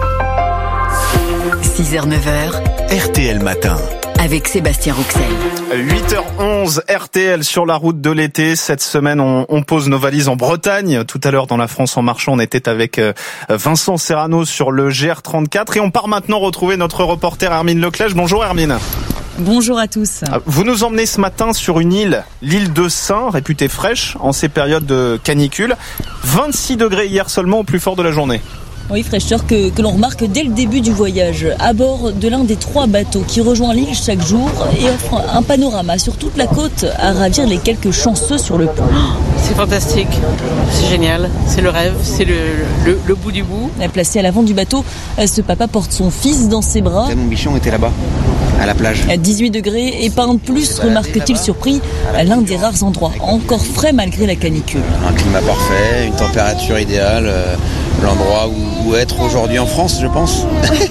six heures neuf heures. R T L Matin. Avec Sébastien Rouxel. huit heures onze, R T L sur la route de l'été. Cette semaine, on, on pose nos valises en Bretagne. Tout à l'heure, dans la France en marchant, on était avec Vincent Serrano sur le G R trente-quatre. Et on part maintenant retrouver notre reporter Hermine Leclèche. Bonjour Hermine. Bonjour à tous. Vous nous emmenez ce matin sur une île, l'île de Sein, réputée fraîche en ces périodes de canicule. vingt-six degrés hier seulement au plus fort de la journée. Oui, fraîcheur que, que l'on remarque dès le début du voyage, à bord de l'un des trois bateaux qui rejoint l'île chaque jour et offre un panorama sur toute la côte à ravir les quelques chanceux sur le pont. C'est fantastique, c'est génial, c'est le rêve, c'est le, le, le bout du bout. Placé à l'avant du bateau, ce papa porte son fils dans ses bras. Mon bichon était là-bas, à la plage. À dix-huit degrés et pas un de plus, remarque-t-il surpris, l'un des rares endroits encore frais malgré la canicule. Un climat parfait, une température idéale, euh, l'endroit où, où être aujourd'hui en France, je pense.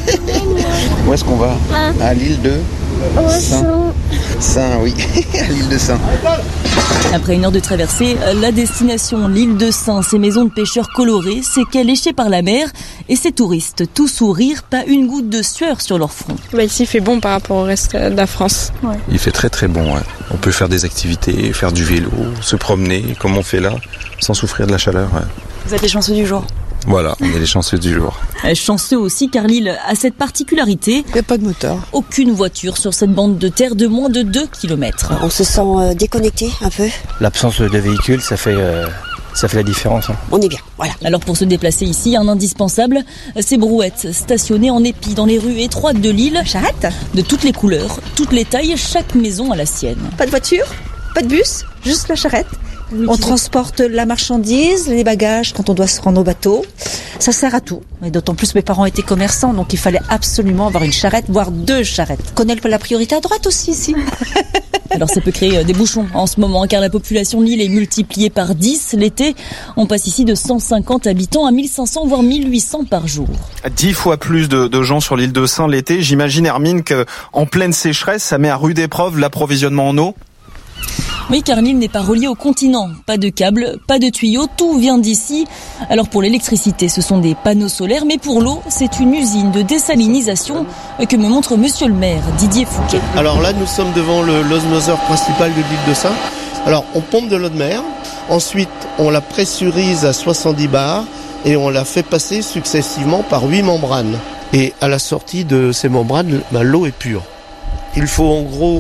Où est-ce qu'on va ? À l'île de Sein. Sein, oui, à l'île de Sein. Après une heure de traversée, la destination, l'île de Sein, ses maisons de pêcheurs colorées, ses quais léchés par la mer et ses touristes, tout sourire, pas une goutte de sueur sur leur front. Bah ici, il fait bon par rapport au reste de la France. Ouais. Il fait très très bon. Ouais. On peut faire des activités, faire du vélo, se promener, comme on fait là, sans souffrir de la chaleur. Ouais. Vous êtes les chanceux du jour. Voilà, on est les chanceux du jour. Chanceux aussi car l'île a cette particularité. Il n'y a pas de moteur. Aucune voiture sur cette bande de terre de moins de deux kilomètres. On se sent euh, déconnecté un peu. L'absence de véhicule, ça fait, euh, ça fait la différence. Hein. On est bien, voilà. Alors pour se déplacer ici, un indispensable, ces brouettes stationnées en épi dans les rues étroites de l'île. Charrette. De toutes les couleurs, toutes les tailles, chaque maison a la sienne. Pas de voiture, pas de bus, juste la charrette. On transporte la marchandise, les bagages quand on doit se rendre au bateau. Ça sert à tout. Et d'autant plus mes parents étaient commerçants, donc il fallait absolument avoir une charrette, voire deux charrettes. On connaît la priorité à droite aussi ici. Alors ça peut créer des bouchons en ce moment, car la population de l'île est multipliée par dix l'été. On passe ici de cent cinquante habitants à mille cinq cents, voire mille huit cents par jour. Dix fois plus de, de gens sur l'île de Sein l'été. J'imagine, Hermine, qu'en pleine sécheresse, ça met à rude épreuve l'approvisionnement en eau. Oui, car l'île n'est pas reliée au continent. Pas de câbles, pas de tuyaux, tout vient d'ici. Alors pour l'électricité, ce sont des panneaux solaires, mais pour l'eau, c'est une usine de désalinisation que me montre monsieur le maire, Didier Fouquet. Alors là, nous sommes devant le, l'osmoseur principal de l'île de Sein. Alors, on pompe de l'eau de mer, ensuite on la pressurise à soixante-dix bars et on la fait passer successivement par huit membranes. Et à la sortie de ces membranes, ben, l'eau est pure. Il faut en gros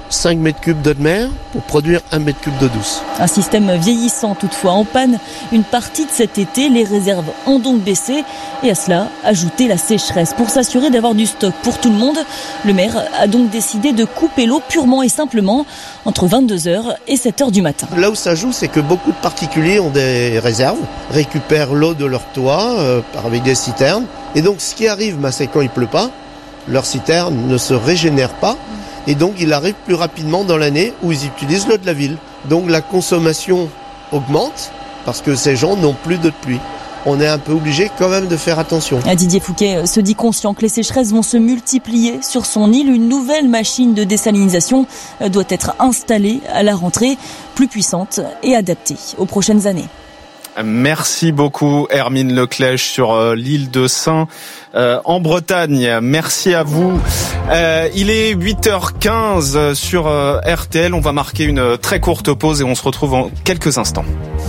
cinq mètres cubes d'eau de mer pour produire un mètre cube d'eau douce. Un système vieillissant toutefois en panne. Une partie de cet été, les réserves ont donc baissé. Et à cela, ajouter la sécheresse. Pour s'assurer d'avoir du stock pour tout le monde, le maire a donc décidé de couper l'eau purement et simplement entre vingt-deux heures et sept heures du matin. Là où ça joue, c'est que beaucoup de particuliers ont des réserves, récupèrent l'eau de leur toit euh, avec des citernes. Et donc ce qui arrive, bah, c'est quand il pleut pas, leur citerne ne se régénère pas. Et donc, il arrive plus rapidement dans l'année où ils utilisent l'eau de la ville. Donc, la consommation augmente parce que ces gens n'ont plus d'eau de pluie. On est un peu obligé quand même de faire attention. Didier Fouquet se dit conscient que les sécheresses vont se multiplier sur son île. Une nouvelle machine de désalinisation doit être installée à la rentrée, plus puissante et adaptée aux prochaines années. Merci beaucoup Hermine Leclèche sur euh, l'île de Sein euh, en Bretagne. Merci à vous. Euh, il est huit heures quinze sur euh, R T L. On va marquer une très courte pause et on se retrouve en quelques instants.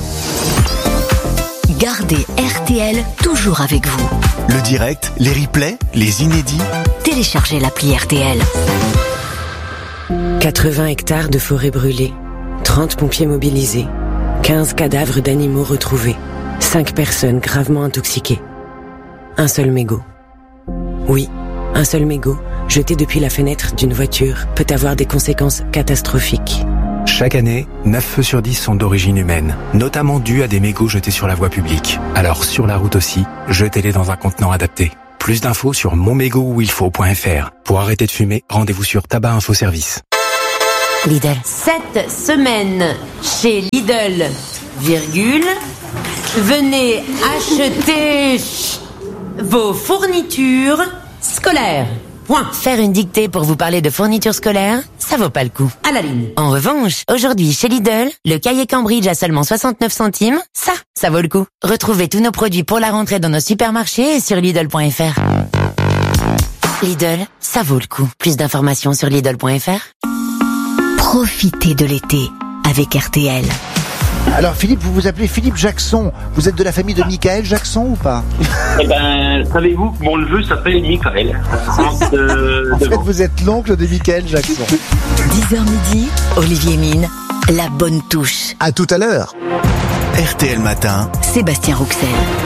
Gardez R T L toujours avec vous. Le direct, les replays, les inédits. Téléchargez l'appli R T L. quatre-vingts hectares de forêt brûlée, trente pompiers mobilisés, quinze cadavres d'animaux retrouvés, cinq personnes gravement intoxiquées. Un seul mégot. Oui, un seul mégot, jeté depuis la fenêtre d'une voiture, peut avoir des conséquences catastrophiques. Chaque année, neuf feux sur dix sont d'origine humaine, notamment dus à des mégots jetés sur la voie publique. Alors sur la route aussi, jetez-les dans un contenant adapté. Plus d'infos sur mon mégot où il faut point f r. Pour arrêter de fumer, rendez-vous sur Tabac Info Service. Lidl. Cette semaine, chez Lidl, virgule, venez acheter vos fournitures scolaires. Point. Faire une dictée pour vous parler de fournitures scolaires, ça vaut pas le coup. À la ligne. En revanche, aujourd'hui chez Lidl, le cahier Cambridge à seulement soixante-neuf centimes, ça, ça vaut le coup. Retrouvez tous nos produits pour la rentrée dans nos supermarchés et sur Lidl point f r. Lidl, ça vaut le coup. Plus d'informations sur Lidl point f r. Profitez de l'été avec R T L. Alors Philippe, vous vous appelez Philippe Jackson. Vous êtes de la famille de Michael Jackson ou pas? Eh ben, savez-vous que mon neveu s'appelle Michael. euh, En fait, vous êtes l'oncle de Michael Jackson. dix heures midi, Olivier Mine, la bonne touche. À tout à l'heure. R T L Matin. Sébastien Rouxel.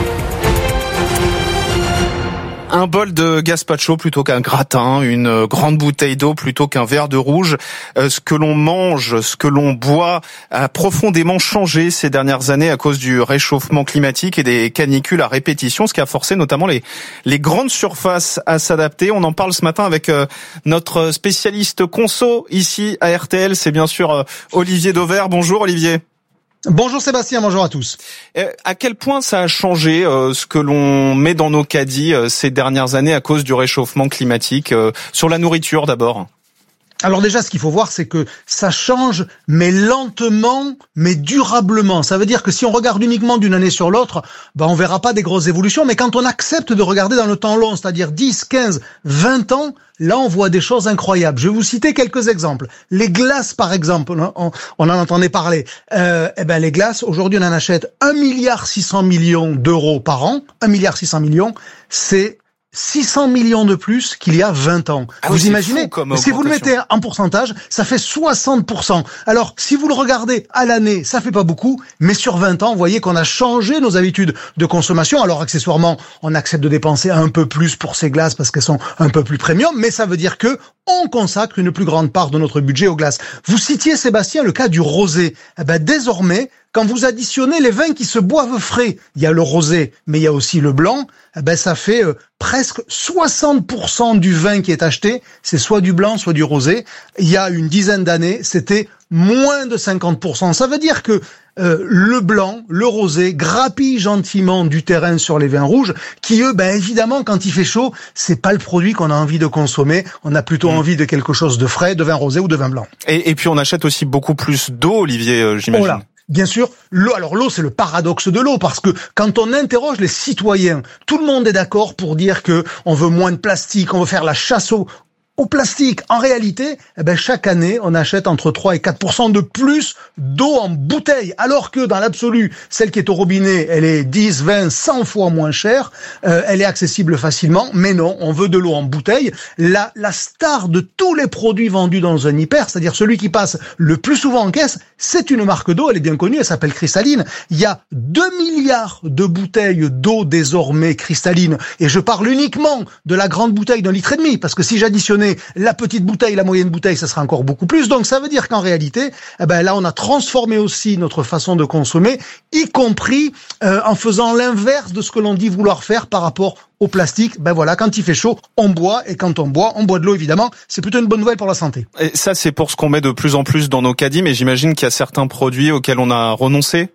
Un bol de gazpacho plutôt qu'un gratin, une grande bouteille d'eau plutôt qu'un verre de rouge. Euh, ce que l'on mange, ce que l'on boit a profondément changé ces dernières années à cause du réchauffement climatique et des canicules à répétition, ce qui a forcé notamment les, les grandes surfaces à s'adapter. On en parle ce matin avec euh, notre spécialiste conso ici à R T L, c'est bien sûr euh, Olivier Dauvert. Bonjour Olivier. Bonjour Sébastien, bonjour à tous. Euh, à quel point ça a changé euh, ce que l'on met dans nos caddies euh, ces dernières années à cause du réchauffement climatique, euh, sur la nourriture d'abord? Alors déjà, ce qu'il faut voir, c'est que ça change, mais lentement, mais durablement. Ça veut dire que si on regarde uniquement d'une année sur l'autre, ben on verra pas des grosses évolutions. Mais quand on accepte de regarder dans le temps long, c'est-à-dire dix, quinze, vingt ans, là on voit des choses incroyables. Je vais vous citer quelques exemples. Les glaces, par exemple, on, on en entendait parler. Euh, eh ben les glaces, aujourd'hui on en achète un milliard six cents millions d'euros par an. un milliard six cents millions, c'est six cents millions de plus qu'il y a vingt ans. Ah vous oui, imaginez? Si vous le mettez en pourcentage, ça fait soixante pour cent. Alors, si vous le regardez à l'année, ça fait pas beaucoup, mais sur vingt ans, vous voyez qu'on a changé nos habitudes de consommation. Alors, accessoirement, on accepte de dépenser un peu plus pour ces glaces parce qu'elles sont un peu plus premium, mais ça veut dire que on consacre une plus grande part de notre budget aux glaces. Vous citiez, Sébastien, le cas du rosé. Eh ben, désormais, quand vous additionnez les vins qui se boivent frais, il y a le rosé, mais il y a aussi le blanc, eh ben ça fait euh, presque soixante pour cent du vin qui est acheté, c'est soit du blanc, soit du rosé. Il y a une dizaine d'années, c'était moins de cinquante pour cent. Ça veut dire que euh, le blanc, le rosé, grappillent gentiment du terrain sur les vins rouges, qui eux, ben évidemment, quand il fait chaud, c'est pas le produit qu'on a envie de consommer. On a plutôt mmh. envie de quelque chose de frais, de vin rosé ou de vin blanc. Et, et puis on achète aussi beaucoup plus d'eau, Olivier, euh, j'imagine. Voilà. Bien sûr, l'eau, alors l'eau, c'est le paradoxe de l'eau, parce que quand on interroge les citoyens, tout le monde est d'accord pour dire que on veut moins de plastique, on veut faire la chasse aux, au plastique. En réalité, eh ben, chaque année, on achète entre trois et quatre pour cent de plus d'eau en bouteille, alors que dans l'absolu, celle qui est au robinet, elle est dix, vingt, cent fois moins chère, euh, elle est accessible facilement, mais non, on veut de l'eau en bouteille. La, la star de tous les produits vendus dans un hyper, c'est-à-dire celui qui passe le plus souvent en caisse, c'est une marque d'eau, elle est bien connue, elle s'appelle Cristalline. Il y a deux milliards de bouteilles d'eau désormais cristalline, et je parle uniquement de la grande bouteille d'un litre et demi, parce que si j'additionnais la petite bouteille, la moyenne bouteille, ça sera encore beaucoup plus. Donc ça veut dire qu'en réalité, eh ben là, on a transformé aussi notre façon de consommer, y compris euh, en faisant l'inverse de ce que l'on dit vouloir faire par rapport au plastique. Ben voilà, quand il fait chaud, on boit, et quand on boit, on boit de l'eau évidemment. C'est plutôt une bonne nouvelle pour la santé. Et ça, c'est pour ce qu'on met de plus en plus dans nos caddies, mais j'imagine qu'il y a certains produits auxquels on a renoncé.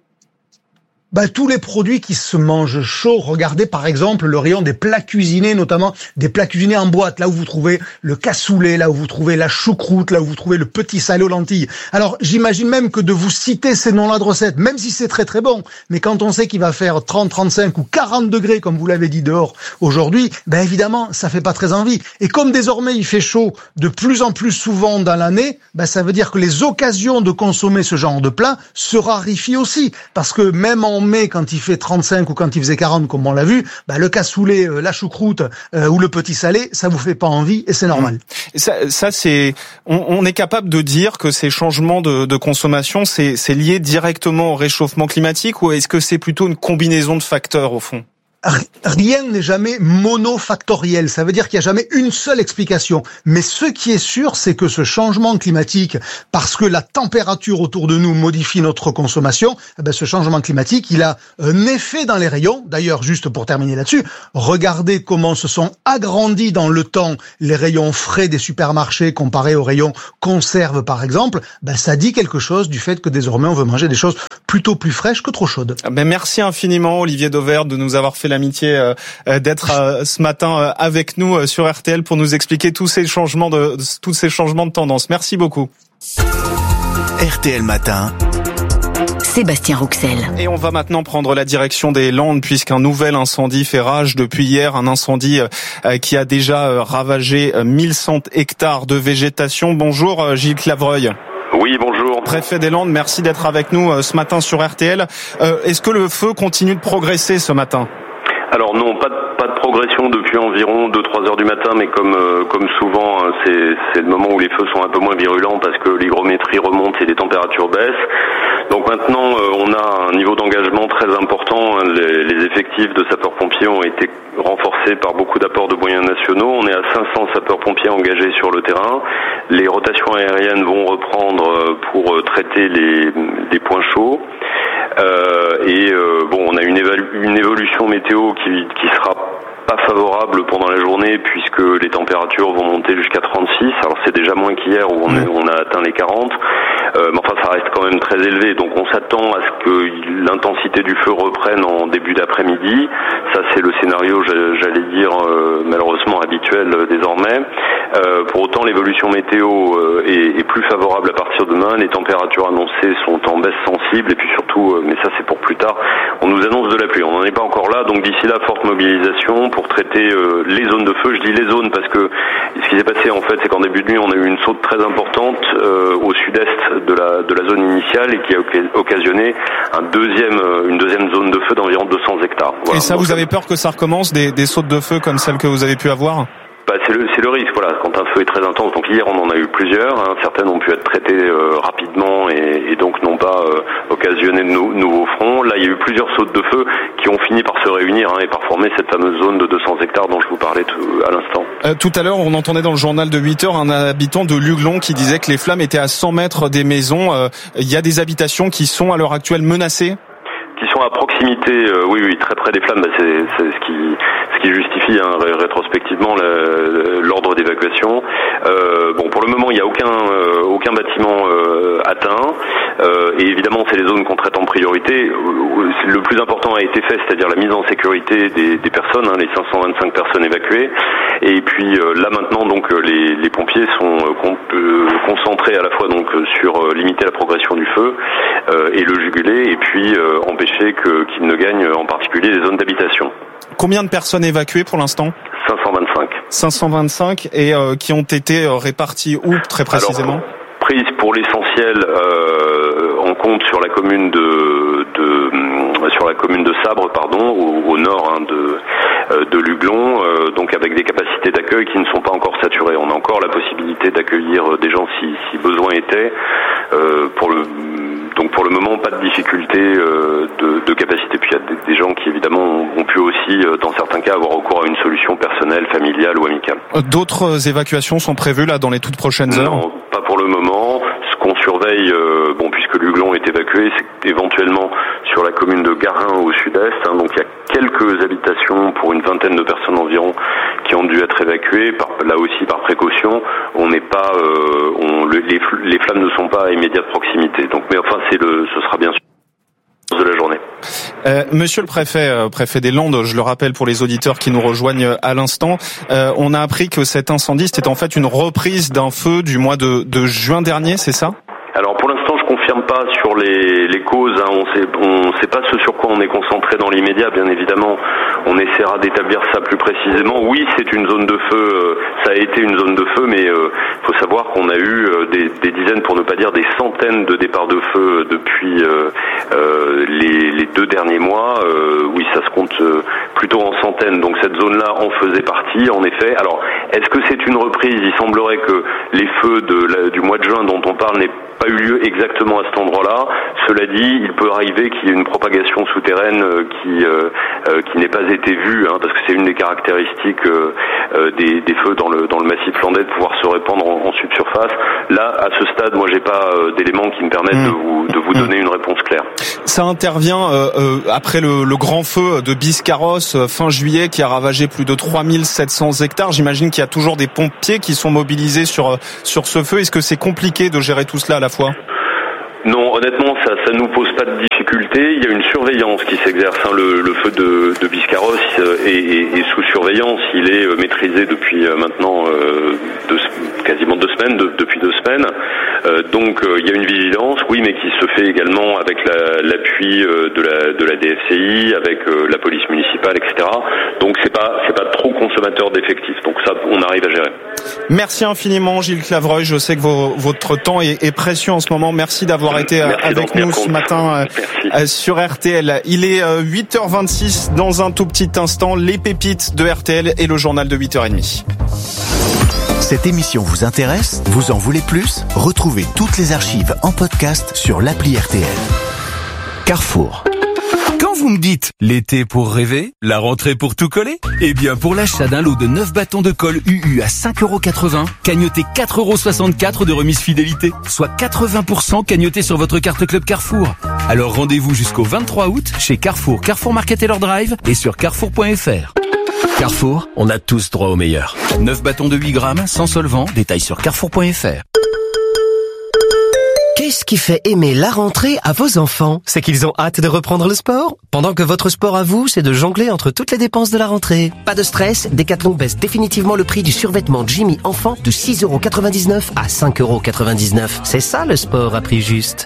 Ben, tous les produits qui se mangent chaud, regardez par exemple le rayon des plats cuisinés, notamment des plats cuisinés en boîte, là où vous trouvez le cassoulet, là où vous trouvez la choucroute, là où vous trouvez le petit salé aux lentilles. Alors j'imagine même que de vous citer ces noms-là de recettes, même si c'est très très bon, mais quand on sait qu'il va faire trente, trente-cinq ou quarante degrés, comme vous l'avez dit dehors aujourd'hui, ben évidemment ça fait pas très envie. Et comme désormais il fait chaud de plus en plus souvent dans l'année, ben ça veut dire que les occasions de consommer ce genre de plat se raréfient aussi, parce que même en mai, quand il fait trente-cinq ou quand il faisait quarante, comme on l'a vu, bah, le cassoulet, euh, la choucroute euh, ou le petit salé, ça vous fait pas envie et c'est normal. Et ça, ça c'est, on, on est capable de dire que ces changements de, de consommation, c'est, c'est lié directement au réchauffement climatique, ou est-ce que c'est plutôt une combinaison de facteurs au fond ? Rien n'est jamais monofactoriel, ça veut dire qu'il n'y a jamais une seule explication. Mais ce qui est sûr, c'est que ce changement climatique, parce que la température autour de nous modifie notre consommation, eh ben ce changement climatique, il a un effet dans les rayons. D'ailleurs, juste pour terminer là-dessus, regardez comment se sont agrandis dans le temps les rayons frais des supermarchés comparés aux rayons conserve, par exemple. Ben, ça dit quelque chose du fait que désormais on veut manger des choses plutôt plus fraîches que trop chaudes. Ben, merci infiniment Olivier Dauvert de nous avoir fait l'amitié euh, d'être euh, ce matin euh, avec nous euh, sur R T L pour nous expliquer tous ces changements de tous ces changements de tendance. Merci beaucoup. R T L Matin. Sébastien Rouxel. Et on va maintenant prendre la direction des Landes puisqu'un nouvel incendie fait rage depuis hier, un incendie euh, qui a déjà euh, ravagé euh, mille cent hectares de végétation. Bonjour euh, Gilles Clavreuil. Oui, bonjour. Préfet des Landes, merci d'être avec nous euh, ce matin sur R T L. Euh, est-ce que le feu continue de progresser ce matin ? Alors non, pas de, pas de progression depuis environ deux trois heures du matin, mais comme euh, comme souvent, hein, c'est, c'est le moment où les feux sont un peu moins virulents parce que l'hygrométrie remonte et les températures baissent. Donc maintenant, euh, on a un niveau d'engagement très important. Hein, les, les effectifs de sapeurs-pompiers ont été renforcés par beaucoup d'apports de moyens nationaux. On est à cinq cents sapeurs-pompiers engagés sur le terrain. Les rotations aériennes vont reprendre pour traiter les, les points chauds. Euh, et euh, bon, on a une, évalu- une évolution météo qui, qui sera pas favorable pendant la journée puisque les températures vont monter jusqu'à trente-six. Alors c'est déjà moins qu'hier où on, est, on a atteint les quarante. Euh, mais enfin, ça reste quand même très élevé. Donc on s'attend à ce que l'intensité du feu reprenne en début d'après-midi. Ça, c'est le scénario, j'allais dire, euh, malheureusement habituel euh, désormais. Euh, pour autant, l'évolution météo euh, est, est plus favorable à partir de demain. Les températures annoncées sont en baisse sensible. Et puis surtout, euh, mais ça c'est pour plus tard, on nous annonce de la pluie. On n'en est pas encore là. Donc d'ici là, forte mobilisation pour traiter euh, les zones de feu. Je dis les zones parce que ce qui s'est passé en fait, c'est qu'en début de nuit, on a eu une saute très importante euh, au sud-est de la de la zone initiale et qui a occasionné un deuxième une deuxième zone de feu d'environ deux cents hectares. Voilà. Et ça, Donc, vous avez peur que ça recommence, des, des sautes de feu comme celles que vous avez pu avoir ? Bah, c'est le c'est le risque, voilà, quand un feu est très intense. Donc hier on en a eu plusieurs, hein, certaines ont pu être traitées euh, rapidement et, et donc n'ont pas euh, occasionné de nou- nouveaux fronts. Là il y a eu plusieurs sautes de feu qui ont fini par se réunir hein, et par former cette fameuse zone de deux cents hectares dont je vous parlais tout, à l'instant. Euh, tout à l'heure on entendait dans le journal de huit heures un habitant de Luglon qui disait que les flammes étaient à cent mètres des maisons. Euh, il y a des habitations qui sont à l'heure actuelle menacées ? Qui sont à proximité, euh, oui, oui, très près des flammes, bah, c'est, c'est ce qui, ce qui justifie hein, ré- rétrospectivement le, l'ordre d'évacuation. Euh, bon, pour le moment, il n'y a aucun, euh, aucun bâtiment euh, atteint, euh, et évidemment, c'est les zones qu'on traite en priorité. Le plus important a été fait, c'est-à-dire la mise en sécurité des, des personnes, hein, les cinq cent vingt-cinq personnes évacuées. Et puis euh, là maintenant, donc les, les pompiers sont euh, con, euh, concentrés à la fois donc sur euh, limiter la progression du feu euh, et le juguler, et puis euh, empêcher que, qu'ils ne gagnent en particulier les zones d'habitation. Combien de personnes évacuées pour l'instant ? cinq cent vingt-cinq. cinq cent vingt-cinq et euh, qui ont été répartis où très précisément? Alors, prises pour l'essentiel euh, en compte sur la commune de, de sur la commune de Sabre, pardon, au, au nord hein, de euh, de Luglon, euh, donc avec des capacités d'accueil qui ne sont pas encore saturées. On a encore la possibilité d'accueillir des gens si, si besoin était. Euh, pour le donc pour le moment, pas de difficulté euh, de, de capacité. Puis il y a des, des gens qui évidemment ont, ont pu aussi, euh, dans certains cas, avoir recours à une solution personnelle, familiale ou amicale. D'autres évacuations sont prévues là dans les toutes prochaines heures? Non, pas pour le moment. Ce qu'on surveille, euh, bon, puisque Luglon est évacué, c'est éventuellement sur la commune de Garin au sud-est. Hein, donc il y a quelques habitations pour une vingtaine de personnes environ qui ont dû être évacuées. Par, là aussi par précaution, on n'est pas, euh, on, le, les, les flammes ne sont pas à immédiate proximité. Donc, mais enfin, c'est le, ce sera bien sûr de la journée. Euh, monsieur le préfet, euh, préfet des Landes, je le rappelle pour les auditeurs qui nous rejoignent à l'instant, euh, on a appris que cet incendie c'était en fait une reprise d'un feu du mois de, de juin dernier, c'est ça? Alors pour l'instant, je confirme pas sur les, les causes. Hein. On sait, on sait pas ce sur quoi on est concentré dans l'immédiat. Bien évidemment, on essaiera d'établir ça plus précisément. Oui, c'est une zone de feu. Euh, ça a été une zone de feu, mais il euh, faut savoir qu'on a eu euh, des, des dizaines, pour ne pas dire des centaines de départs de feu depuis euh, euh, les, les deux derniers mois. Euh, oui, ça se compte euh, plutôt en centaines. Donc cette zone-là en faisait partie, en effet. Alors, est-ce que c'est une reprise? Il semblerait que les feux de la, du mois de juin dont on parle n'aient pas eu lieu exactement à cet endroit-là. Cela dit, il peut arriver qu'il y ait une propagation souterraine euh, qui euh, euh, qui n'ait pas été vue, hein, parce que c'est une des caractéristiques euh, euh, des, des feux dans le dans le massif landais de pouvoir se répandre en, en subsurface. Là, à ce stade, moi, j'ai pas euh, d'éléments qui me permettent mmh. de vous de vous donner mmh. une réponse claire. Ça intervient euh, euh, après le, le grand feu de Biscarrosse euh, fin juillet qui a ravagé plus de trois mille sept cents hectares. J'imagine qu'il y a toujours des pompiers qui sont mobilisés sur sur ce feu. Est-ce que c'est compliqué de gérer tout cela à la fois? Non, honnêtement, ça ça nous pose pas de difficulté. Il y a une surveillance qui s'exerce. Hein. Le, le feu de, de Biscarrosse est, est, est sous surveillance. Il est maîtrisé depuis maintenant euh, deux, quasiment deux semaines, de, depuis deux semaines. Euh, donc euh, il y a une vigilance, oui, mais qui se fait également avec la, l'appui euh, de la de la D F C I, avec euh, la police municipale, et cetera. Donc c'est pas c'est pas trop consommateur d'effectifs. Donc ça, on arrive à gérer. Merci infiniment, Gilles Clavreuil. Je sais que vos, votre temps est, est précieux en ce moment. Merci d'avoir été Merci avec nous ce matin euh, sur R T L. Il est euh, huit heures vingt-six. Dans un tout petit instant, les pépites de R T L et le journal de huit heures trente. Cette émission vous intéresse? Vous en voulez plus? Retrouvez toutes les archives en podcast sur l'appli R T L. Carrefour. Quand vous me dites l'été pour rêver, la rentrée pour tout coller, eh bien pour l'achat d'un lot de neuf bâtons de colle U U à cinq euros quatre-vingts, cagnotez quatre euros soixante-quatre de remise fidélité, soit quatre-vingts pour cent cagnoté sur votre carte Club Carrefour. Alors rendez-vous jusqu'au vingt-trois août chez Carrefour, Carrefour Market et leur drive et sur carrefour point f r. Carrefour, on a tous droit au meilleur. neuf bâtons de huit grammes, sans solvant, détail sur carrefour point f r. Qu'est-ce qui fait aimer la rentrée à vos enfants? C'est qu'ils ont hâte de reprendre le sport, pendant que votre sport à vous, c'est de jongler entre toutes les dépenses de la rentrée. Pas de stress, Decathlon baisse définitivement le prix du survêtement Jimmy enfant de six euros quatre-vingt-dix-neuf à cinq euros quatre-vingt-dix-neuf. C'est ça le sport à prix juste.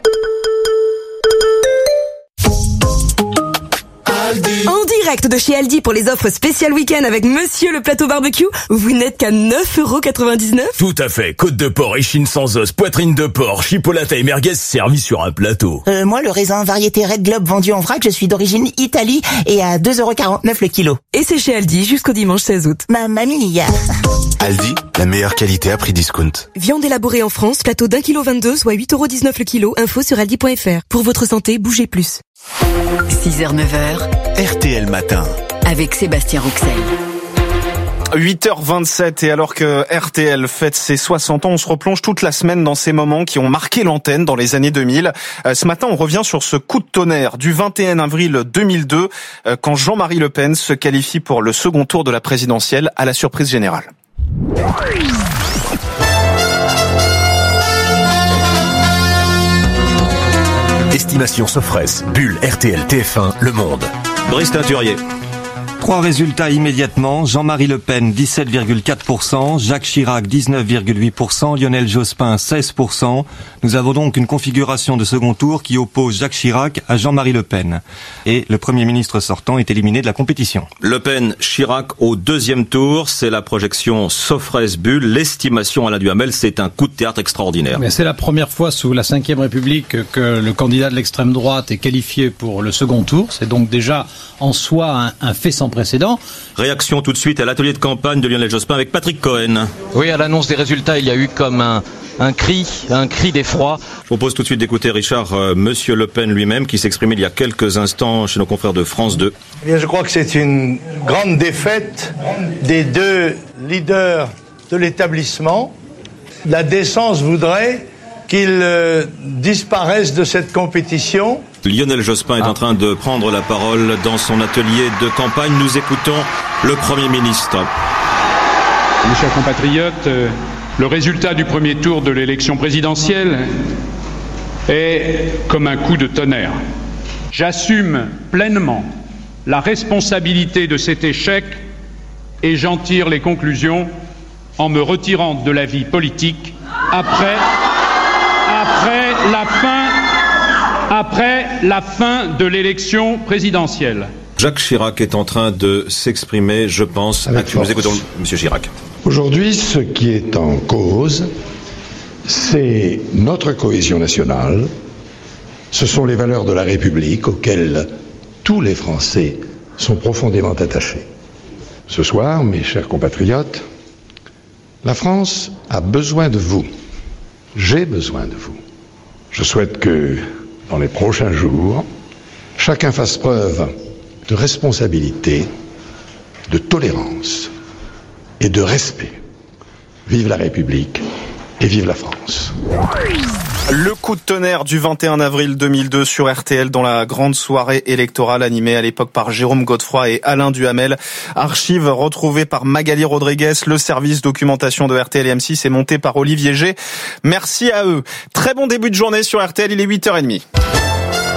En direct de chez Aldi pour les offres spéciales week-end avec Monsieur le plateau barbecue, vous n'êtes qu'à neuf euros quatre-vingt-dix-neuf. Tout à fait. Côte de porc, échine sans os, poitrine de porc, chipolata et merguez servis sur un plateau. Euh, moi, le raisin variété Red Globe vendu en vrac, je suis d'origine Italie et à deux euros quarante-neuf le kilo. Et c'est chez Aldi jusqu'au dimanche seize août. Ma mamie. Aldi, la meilleure qualité à prix discount. Viande élaborée en France, plateau d'un kilo vingt-deux, soit huit euros dix-neuf le kilo. Info sur aldi point f r. Pour votre santé, bougez plus. six heures neuf heures. R T L Matin. Avec Sébastien Rouxel. huit heures vingt-sept et alors que R T L fête ses soixante ans, on se replonge toute la semaine dans ces moments qui ont marqué l'antenne dans les années deux mille. Ce matin, on revient sur ce coup de tonnerre du vingt et un avril deux mille deux quand Jean-Marie Le Pen se qualifie pour le second tour de la présidentielle à la surprise générale. Estimation Sofres, Bulle, R T L, T F un, Le Monde. Brice Teinturier. Trois résultats immédiatement. Jean-Marie Le Pen, dix-sept virgule quatre pour cent. Jacques Chirac, dix-neuf virgule huit pour cent. Lionel Jospin, seize pour cent. Nous avons donc une configuration de second tour qui oppose Jacques Chirac à Jean-Marie Le Pen. Et le Premier ministre sortant est éliminé de la compétition. Le Pen, Chirac au deuxième tour. C'est la projection Sofres-Bull. L'estimation Alain Duhamel, c'est un coup de théâtre extraordinaire. Mais c'est la première fois sous la cinquième République que le candidat de l'extrême droite est qualifié pour le second tour. C'est donc déjà en soi un, un fait sans précédent. Réaction tout de suite à l'atelier de campagne de Lionel Jospin avec Patrick Cohen. Oui, à l'annonce des résultats, il y a eu comme un, un cri, un cri d'effroi. Je propose tout de suite d'écouter Richard, euh, Monsieur Le Pen lui-même, qui s'exprimait il y a quelques instants chez nos confrères de France deux. Eh bien, je crois que c'est une grande défaite des deux leaders de l'établissement. La décence voudrait qu'ils euh, disparaissent de cette compétition. Lionel Jospin est en train de prendre la parole dans son atelier de campagne. Nous écoutons le Premier ministre. Mes chers compatriotes, le résultat du premier tour de l'élection présidentielle est comme un coup de tonnerre. J'assume pleinement la responsabilité de cet échec et j'en tire les conclusions en me retirant de la vie politique après, après la fin Après la fin de l'élection présidentielle. Jacques Chirac est en train de s'exprimer, je pense. Nous écoutons Monsieur Chirac. Aujourd'hui, ce qui est en cause, c'est notre cohésion nationale. Ce sont les valeurs de la République auxquelles tous les Français sont profondément attachés. Ce soir, mes chers compatriotes, la France a besoin de vous. J'ai besoin de vous. Je souhaite que dans les prochains jours, chacun fasse preuve de responsabilité, de tolérance et de respect. Vive la République et vive la France. Le coup de tonnerre du vingt et un avril deux mille deux sur R T L dans la grande soirée électorale animée à l'époque par Jérôme Godefroy et Alain Duhamel. Archives retrouvées par Magali Rodriguez. Le service documentation de R T L et M six est monté par Olivier G. Merci à eux. Très bon début de journée sur R T L, il est huit heures trente.